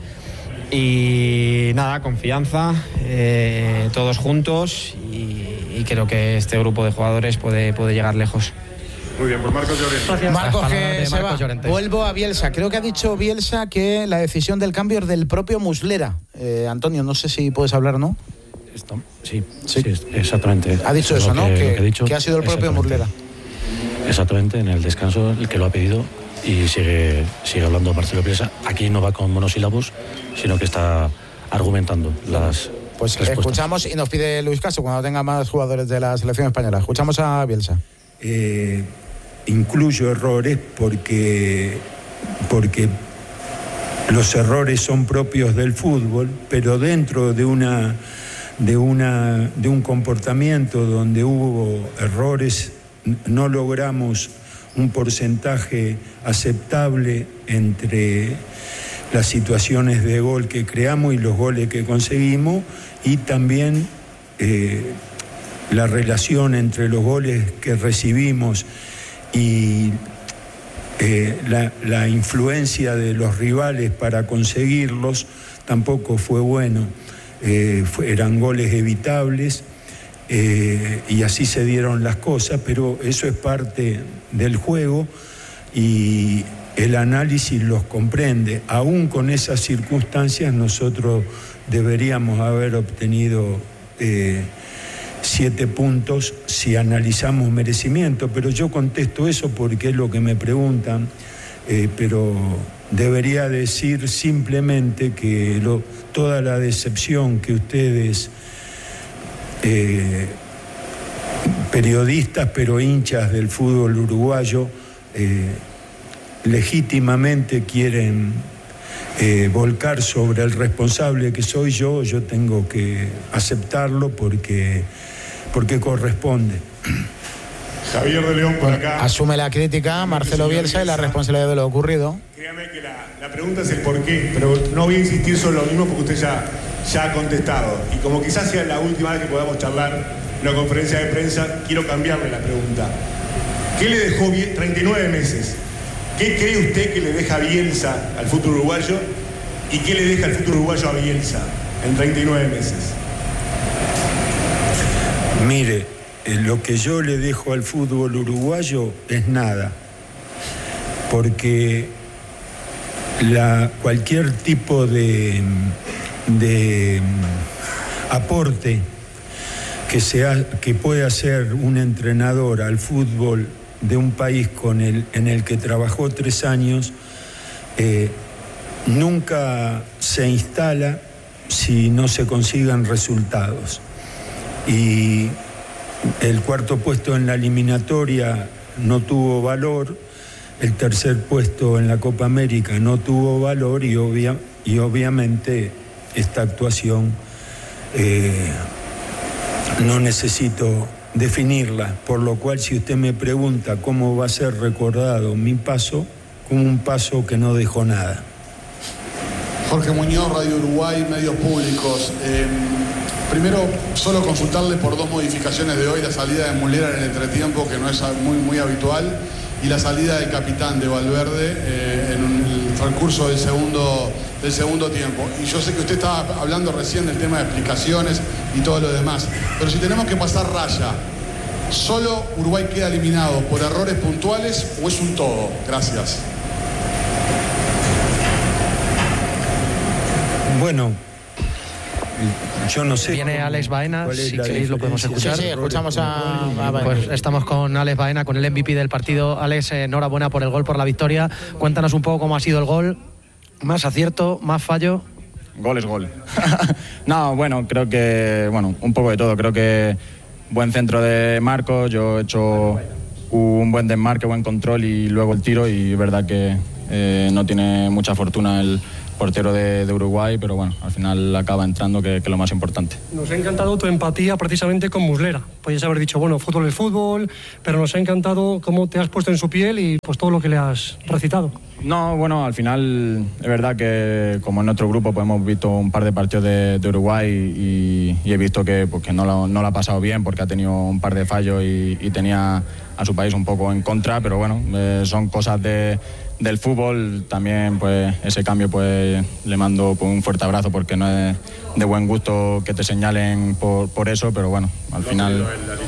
[SPEAKER 24] Y nada, confianza, eh, todos juntos y, y creo que este grupo de jugadores puede, puede llegar lejos.
[SPEAKER 1] Muy bien, pues Marcos Llorente.
[SPEAKER 13] Marcos, que se
[SPEAKER 2] Marcos
[SPEAKER 13] va.
[SPEAKER 2] Llorente.
[SPEAKER 13] Vuelvo a Bielsa. Creo que ha dicho Bielsa que la decisión del cambio es del propio Muslera. Eh, Antonio, no sé si puedes hablar, ¿no?
[SPEAKER 22] Esto, sí, sí, sí, exactamente.
[SPEAKER 13] Ha dicho eso,
[SPEAKER 22] es
[SPEAKER 13] ¿no?
[SPEAKER 22] Que,
[SPEAKER 13] Que,
[SPEAKER 22] que, he dicho,
[SPEAKER 13] que ha sido el propio Muslera.
[SPEAKER 22] Exactamente, en el descanso el que lo ha pedido y sigue, sigue hablando Marcelo Bielsa. Aquí no va con monosílabos, sino que está argumentando las
[SPEAKER 13] Pues
[SPEAKER 22] respuestas.
[SPEAKER 13] escuchamos y nos pide Luis Caso cuando tenga más jugadores de la selección española. Escuchamos a Bielsa.
[SPEAKER 9] Eh, incluyo errores porque, porque los errores son propios del fútbol, pero dentro de una, de una, de un comportamiento donde hubo errores, no logramos un porcentaje aceptable entre las situaciones de gol que creamos y los goles que conseguimos, y también eh, la relación entre los goles que recibimos y eh, la, la influencia de los rivales para conseguirlos tampoco fue bueno. Eh, fue, eran goles evitables eh, y así se dieron las cosas, pero eso es parte del juego y el análisis los comprende. Aún con esas circunstancias nosotros deberíamos haber obtenido eh, siete puntos si analizamos merecimiento, pero yo contesto eso porque es lo que me preguntan, eh, pero debería decir simplemente que lo, toda la decepción que ustedes, eh, periodistas pero hinchas del fútbol uruguayo, eh, legítimamente quieren eh, volcar sobre el responsable que soy yo, yo tengo que aceptarlo porque, porque corresponde.
[SPEAKER 1] Javier de León por acá.
[SPEAKER 13] Asume la crítica Marcelo Bielsa y la responsabilidad de lo ocurrido.
[SPEAKER 1] Créame que la, la pregunta es el por qué, pero no voy a insistir sobre lo mismo porque usted ya, ya ha contestado. Y como quizás sea la última vez que podamos charlar en una conferencia de prensa, quiero cambiarle la pregunta. ¿Qué le dejó bien treinta y nueve meses? ¿Qué cree usted que le deja Bielsa al fútbol uruguayo y qué le deja el fútbol uruguayo a Bielsa en treinta y nueve meses?
[SPEAKER 9] Mire, eh, lo que yo le dejo al fútbol uruguayo es nada, porque la, cualquier tipo de, de aporte que, sea, que pueda hacer un entrenador al fútbol de un país con el, en el que trabajó tres años, eh, nunca se instala si no se consigan resultados. Y el cuarto puesto en la eliminatoria no tuvo valor, el tercer puesto en la Copa América no tuvo valor y, obvia, y obviamente esta actuación eh, no necesito definirla, por lo cual si usted me pregunta cómo va a ser recordado mi paso, como un paso que no dejó nada.
[SPEAKER 3] Jorge Muñoz, Radio Uruguay, medios públicos. Eh, primero, solo consultarle por dos modificaciones de hoy, la salida de Muslera en el entretiempo, que no es muy, muy habitual, y la salida del capitán de Valverde eh, en el transcurso del segundo, del segundo tiempo. Y yo sé que usted estaba hablando recién del tema de explicaciones y todo lo demás, pero si tenemos que pasar raya, ¿solo Uruguay queda eliminado por errores puntuales o es un todo? Gracias.
[SPEAKER 9] Bueno, yo no sé.
[SPEAKER 2] Viene Alex Baena, si queréis lo podemos escuchar.
[SPEAKER 13] Sí, sí, escuchamos a, a Baena.
[SPEAKER 2] Pues estamos con Alex Baena, con el M V P del partido. Alex, enhorabuena por el gol, por la victoria. Cuéntanos un poco cómo ha sido el gol. Más acierto, más fallo.
[SPEAKER 11] Gol es gol. No, bueno, creo que, bueno, un poco de todo. Creo que buen centro de Marcos, yo he hecho un buen desmarque, buen control y luego el tiro, y es verdad que eh, no tiene mucha fortuna el portero de, de Uruguay, pero bueno, al final acaba entrando, que es lo más importante.
[SPEAKER 20] Nos ha encantado tu empatía precisamente con Muslera. Podrías haber dicho, bueno, fútbol es fútbol, pero nos ha encantado cómo te has puesto en su piel y pues todo lo que le has recitado.
[SPEAKER 11] No, bueno, al final es verdad que como en nuestro grupo pues hemos visto un par de partidos de, de Uruguay y, y he visto que, pues, que no, lo, no lo ha pasado bien porque ha tenido un par de fallos y, y tenía a su país un poco en contra, pero bueno, eh, son cosas de, del fútbol. También pues ese cambio pues le mando pues, un fuerte abrazo porque no es de buen gusto que te señalen por, por eso, pero bueno, al final...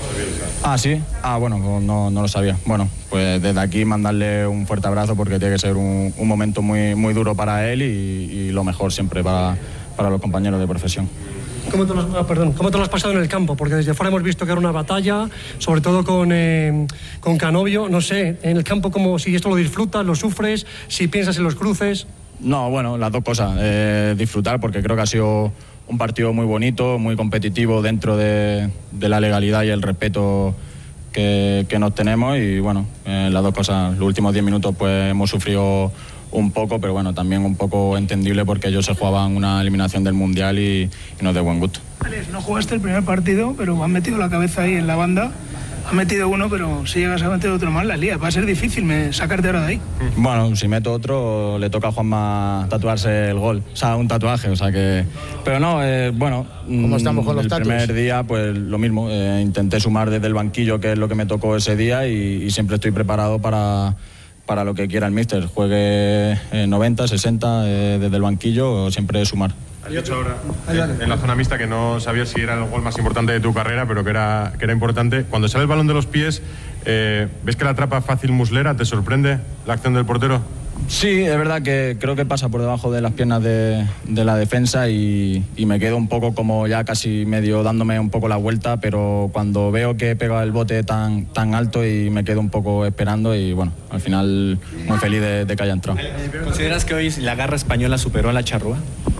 [SPEAKER 11] Ah, sí. Ah, bueno, no, no lo sabía. Bueno, pues desde aquí mandarle un fuerte abrazo porque tiene que ser un, un momento muy, muy duro para él y, y lo mejor siempre para, para los compañeros de profesión.
[SPEAKER 20] ¿Cómo te, lo has, ah, perdón, ¿Cómo te lo has pasado en el campo? Porque desde fuera hemos visto que era una batalla, sobre todo con, eh, con Canovio. No sé, en el campo, como si esto lo disfrutas, lo sufres, si piensas en los cruces.
[SPEAKER 11] No, bueno, las dos cosas. Eh, disfrutar porque creo que ha sido un partido muy bonito, muy competitivo dentro de, de la legalidad y el respeto que, que nos tenemos y bueno, eh, las dos cosas. Los últimos diez minutos pues hemos sufrido un poco, pero bueno, también un poco entendible porque ellos se jugaban una eliminación del Mundial y, y nos de buen gusto.
[SPEAKER 8] Alex, no jugaste el primer partido, pero han metido la cabeza ahí en la banda. Han metido uno, pero si llegas a meter otro más, la lía. Va a ser difícil me, sacarte ahora de ahí.
[SPEAKER 11] Bueno, si meto otro, le toca a Juanma tatuarse el gol. O sea, un tatuaje, o sea que... Pero no, eh, bueno...
[SPEAKER 13] ¿Cómo estamos con los
[SPEAKER 11] tatuajes? El primer día, pues lo mismo. Eh, intenté sumar desde el banquillo, que es lo que me tocó ese día, y, y siempre estoy preparado para... para lo que quiera el míster, juegue eh, noventa, sesenta eh, desde el banquillo, siempre sumar.
[SPEAKER 12] Has dicho ahora en la zona mixta que no sabías si era el gol más importante de tu carrera, pero que era, que era importante. Cuando sale el balón de los pies, eh, ¿ves que la atrapa fácil Muslera? ¿Te sorprende la acción del portero?
[SPEAKER 11] Sí, es verdad que creo que pasa por debajo de las piernas de, de la defensa y, y me quedo un poco como ya casi medio dándome un poco la vuelta, pero cuando veo que pega el bote tan, tan alto y me quedo un poco esperando y bueno, al final muy feliz de, de que haya entrado.
[SPEAKER 21] ¿Consideras que hoy la garra española superó a la charrúa?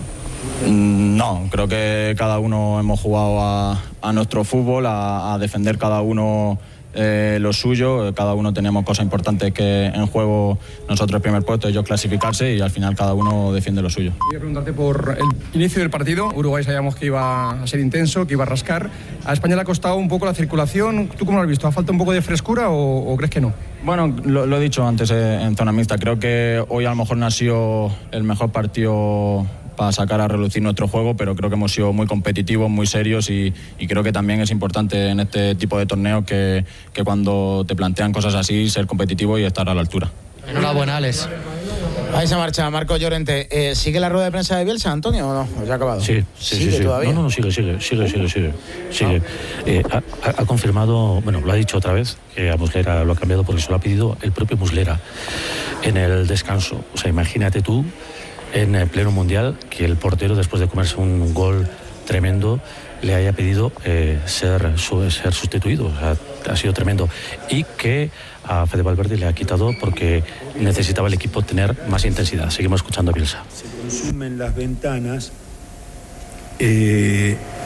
[SPEAKER 11] No, creo que cada uno hemos jugado a, a nuestro fútbol, a, a defender cada uno eh, lo suyo, cada uno tenemos cosas importantes que en juego, nosotros el primer puesto, ellos clasificarse y al final cada uno defiende lo suyo.
[SPEAKER 23] Quería preguntarte por el inicio del partido. Uruguay sabíamos que iba a ser intenso, que iba a rascar. A España le ha costado un poco la circulación. ¿Tú cómo lo has visto? ¿Ha falta un poco de frescura o, o crees que no?
[SPEAKER 11] Bueno, lo, lo he dicho antes eh, en zona mixta, creo que hoy a lo mejor no ha sido el mejor partido para sacar a relucir nuestro juego, pero creo que hemos sido muy competitivos, muy serios y, y creo que también es importante en este tipo de torneos que, que cuando te plantean cosas así, ser competitivo y estar a la altura.
[SPEAKER 2] Enhorabuena, Alex.
[SPEAKER 13] Ahí se marcha Marco Llorente. Eh, ¿Sigue la rueda de prensa de Bielsa, Antonio, o no? ¿O ya ha acabado?
[SPEAKER 22] Sí, sí,
[SPEAKER 13] ¿Sigue
[SPEAKER 22] sí, sí.
[SPEAKER 13] todavía?
[SPEAKER 22] No, no, sigue, sigue, sigue, sigue, sigue. sigue. Eh, ha, ha confirmado, bueno, lo ha dicho otra vez, que a Muslera lo ha cambiado porque se lo ha pedido el propio Muslera en el descanso. O sea, imagínate tú, en pleno mundial, que el portero, después de comerse un gol tremendo, le haya pedido eh, ser, su, ser sustituido. O sea, ha sido tremendo. Y que a Fede Valverde le ha quitado porque necesitaba el equipo tener más intensidad. Seguimos escuchando a Bielsa.
[SPEAKER 9] Se consumen las ventanas. Eh,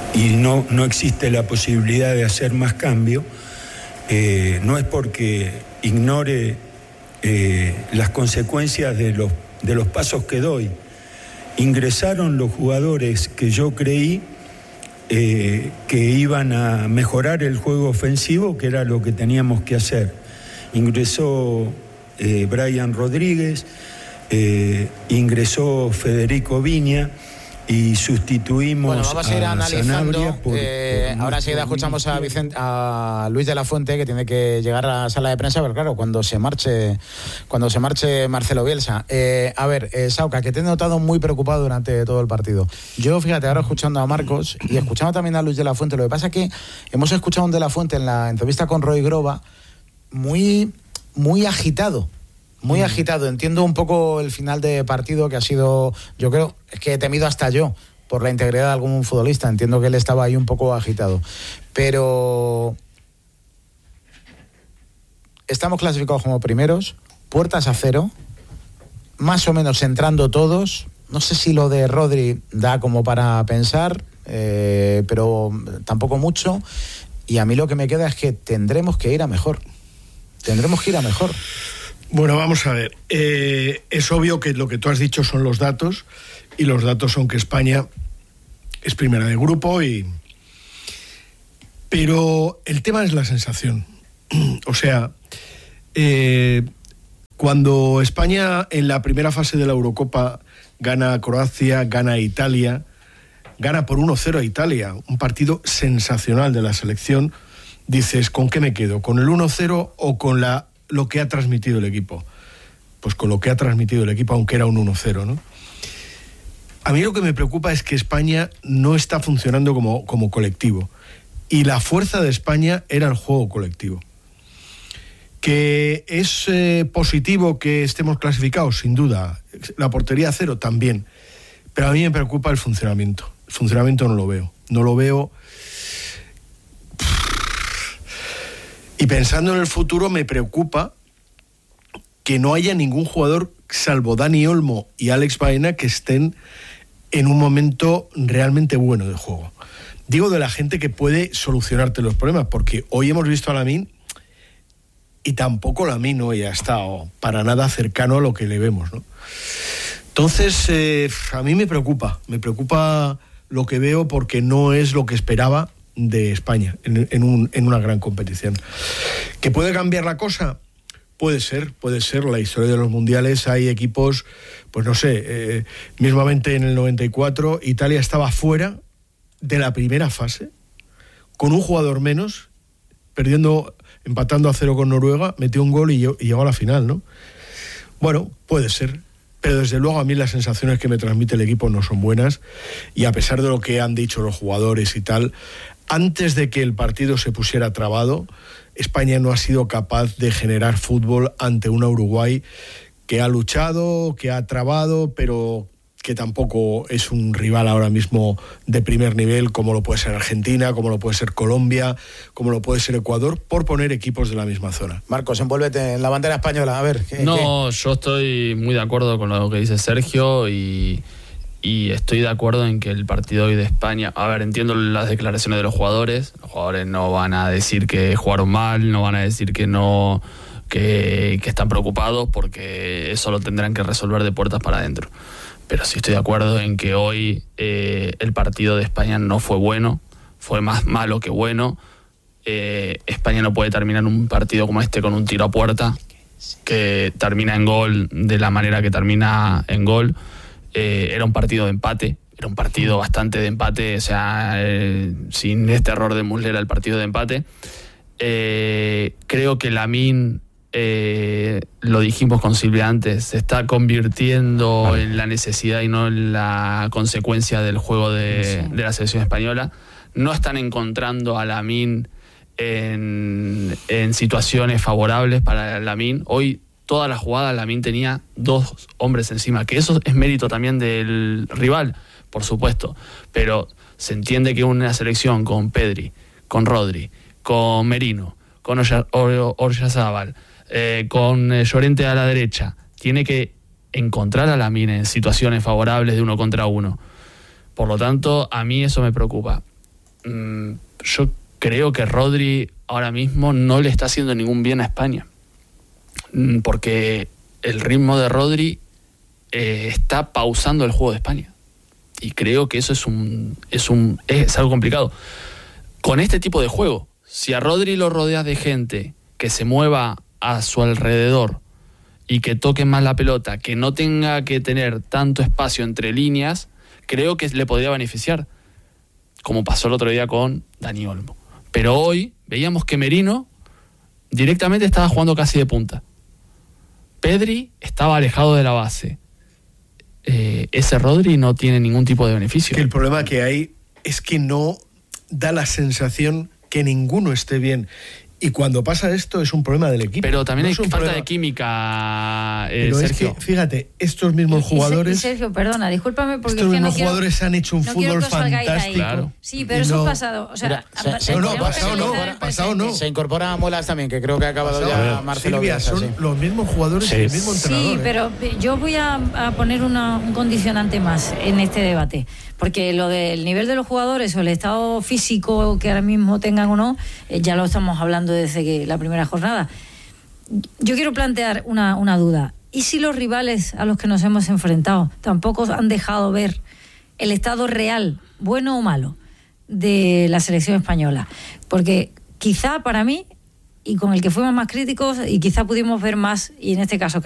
[SPEAKER 9] y no, no existe la posibilidad de hacer más cambio, eh, no es porque ignore eh, las consecuencias de los, de los pasos que doy. Ingresaron los jugadores que yo creí eh, que iban a mejorar el juego ofensivo, que era lo que teníamos que hacer. Ingresó eh, Brian Rodríguez, eh, ingresó Federico Viña y sustituimos
[SPEAKER 13] bueno, vamos a ir
[SPEAKER 9] a
[SPEAKER 13] analizando.
[SPEAKER 9] Por,
[SPEAKER 13] eh, por ahora enseguida escuchamos a, Vicente, a Luis de la Fuente, que tiene que llegar a la sala de prensa, pero claro, cuando se marche, cuando se marche Marcelo Bielsa. Eh, a ver, eh, Sauca, que te he notado muy preocupado durante todo el partido. Yo, fíjate, ahora escuchando a Marcos y escuchando también a Luis de la Fuente, lo que pasa es que hemos escuchado a un de la Fuente en la entrevista con Roy Groba muy, muy agitado. Muy agitado. Entiendo un poco el final de partido, que ha sido, yo creo, es que he temido hasta yo por la integridad de algún futbolista. Entiendo que él estaba ahí un poco agitado. Pero estamos clasificados como primeros, puertas a cero, más o menos entrando todos. No sé si lo de Rodri da como para pensar, eh, pero tampoco mucho. Y a mí lo que me queda es que tendremos que ir a mejor. Tendremos que ir a mejor.
[SPEAKER 4] Bueno, vamos a ver. Eh, es obvio que lo que tú has dicho son los datos, y los datos son que España es primera de grupo, y pero el tema es la sensación. O sea, eh, cuando España en la primera fase de la Eurocopa gana a Croacia, gana a Italia, gana por uno cero a Italia, un partido sensacional de la selección, dices, ¿con qué me quedo? ¿Con el uno cero o con la lo que ha transmitido el equipo? Pues con lo que ha transmitido el equipo, aunque era un uno cero, ¿no? A mí lo que me preocupa es que España no está funcionando como, como colectivo, y la fuerza de España era el juego colectivo. ¿Que es eh, positivo que estemos clasificados? Sin duda. La portería cero también, pero a mí me preocupa el funcionamiento. El funcionamiento no lo veo, no lo veo. Y pensando en el futuro, me preocupa que no haya ningún jugador, salvo Dani Olmo y Alex Baena, que estén en un momento realmente bueno de juego. Digo, de la gente que puede solucionarte los problemas, porque hoy hemos visto a Lamine y tampoco Lamine hoy ha estado para nada cercano a lo que le vemos, ¿no? Entonces, eh, a mí me preocupa, me preocupa lo que veo, porque no es lo que esperaba de España en, en, un, en una gran competición. ¿Que puede cambiar la cosa? Puede ser, puede ser. La historia de los mundiales, hay equipos, pues no sé, eh, mismamente en el noventa y cuatro Italia estaba fuera de la primera fase con un jugador menos, perdiendo, empatando a cero con Noruega, metió un gol y, y llegó a la final, ¿no? Bueno, puede ser, pero desde luego a mí las sensaciones que me transmite el equipo no son buenas, y a pesar de lo que han dicho los jugadores y tal, antes de que el partido se pusiera trabado, España no ha sido capaz de generar fútbol ante una Uruguay que ha luchado, que ha trabado, pero que tampoco es un rival ahora mismo de primer nivel, como lo puede ser Argentina, como lo puede ser Colombia, como lo puede ser Ecuador, por poner equipos de la misma zona.
[SPEAKER 13] Marcos, envuélvete en la bandera española, a ver. ¿qué,
[SPEAKER 5] no,
[SPEAKER 13] qué?
[SPEAKER 5] Yo estoy muy de acuerdo con lo que dice Sergio, y, y estoy de acuerdo en que el partido hoy de España, a ver, entiendo las declaraciones de los jugadores, los jugadores no van a decir que jugaron mal, no van a decir que no, que, que están preocupados, porque eso lo tendrán que resolver de puertas para adentro. Pero sí estoy de acuerdo en que hoy eh, el partido de España no fue bueno, fue más malo que bueno. Eh, España no puede terminar un partido como este con un tiro a puerta, que termina en gol de la manera que termina en gol. Eh, era un partido de empate, era un partido bastante de empate, o sea, eh, sin este error de Muslera, el partido de empate. Eh, creo que Lamine, eh, lo dijimos con Silvia antes, se está convirtiendo vale. en la necesidad y no en la consecuencia del juego de, sí. de la selección española. No están encontrando a Lamine en, en situaciones favorables para Lamine. Hoy toda la jugada Lamine tenía dos hombres encima, que eso es mérito también del rival, por supuesto, pero se entiende que una selección con Pedri, con Rodri, con Merino, con Oyarzabal, eh, con eh, Llorente a la derecha, tiene que encontrar a Lamine en situaciones favorables de uno contra uno. Por lo tanto, a mí eso me preocupa. mmm, yo creo que Rodri ahora mismo no le está haciendo ningún bien a España. Mm, porque el ritmo de Rodri eh, está pausando el juego de España. Y creo que eso es un, es un es algo complicado. Con este tipo de juego, si a Rodri lo rodeas de gente que se mueva a su alrededor y que toque más la pelota, que no tenga que tener tanto espacio entre líneas, creo que le podría beneficiar, como pasó el otro día con Dani Olmo. Pero hoy veíamos que Merino directamente estaba jugando casi de punta. Pedri estaba alejado de la base. Eh, ese Rodri no tiene ningún tipo de beneficio.
[SPEAKER 4] Que el problema que hay es que no da la sensación que ninguno esté bien. Y cuando pasa esto es un problema del equipo.
[SPEAKER 5] Pero también
[SPEAKER 4] no
[SPEAKER 5] hay
[SPEAKER 4] es un
[SPEAKER 5] falta
[SPEAKER 4] problema.
[SPEAKER 5] de química, eh,
[SPEAKER 4] Pero
[SPEAKER 5] Sergio.
[SPEAKER 4] es que, fíjate, estos mismos
[SPEAKER 6] Y- y-
[SPEAKER 4] jugadores...
[SPEAKER 6] y Sergio, perdona, discúlpame porque
[SPEAKER 4] Estos
[SPEAKER 6] es que no
[SPEAKER 4] mismos
[SPEAKER 6] quiero,
[SPEAKER 4] jugadores han hecho un
[SPEAKER 6] no quiero
[SPEAKER 4] fútbol
[SPEAKER 6] que os salgáis de ahí.
[SPEAKER 4] fantástico. Claro.
[SPEAKER 6] Sí, pero
[SPEAKER 4] Y
[SPEAKER 6] eso
[SPEAKER 4] no-
[SPEAKER 6] es pasado. O sea,
[SPEAKER 13] Mira, se-
[SPEAKER 6] tenemos
[SPEAKER 13] se-
[SPEAKER 6] que
[SPEAKER 13] no,
[SPEAKER 6] analizar
[SPEAKER 13] pasado
[SPEAKER 6] el
[SPEAKER 13] no,
[SPEAKER 6] presente.
[SPEAKER 4] pasado no.
[SPEAKER 13] Se incorpora a Muelas también, que creo que ha acabado
[SPEAKER 4] Pasado,
[SPEAKER 13] ya Marcelo
[SPEAKER 4] Silvia,
[SPEAKER 13] Bielsa,
[SPEAKER 4] son
[SPEAKER 13] sí.
[SPEAKER 4] los mismos jugadores
[SPEAKER 13] Sí.
[SPEAKER 4] y el mismo entrenador.
[SPEAKER 6] Sí,
[SPEAKER 4] ¿eh?
[SPEAKER 6] pero yo voy a, a poner una- un condicionante más en este debate, porque lo del nivel de los jugadores o el estado físico que ahora mismo tengan o no, eh, ya lo estamos hablando desde que la primera jornada. Yo quiero plantear una, una duda. ¿Y si los rivales a los que nos hemos enfrentado tampoco han dejado ver el estado real, bueno o malo, de la selección española? Porque quizá para mí, y con el que fuimos más críticos, y quizá pudimos ver más, y en este caso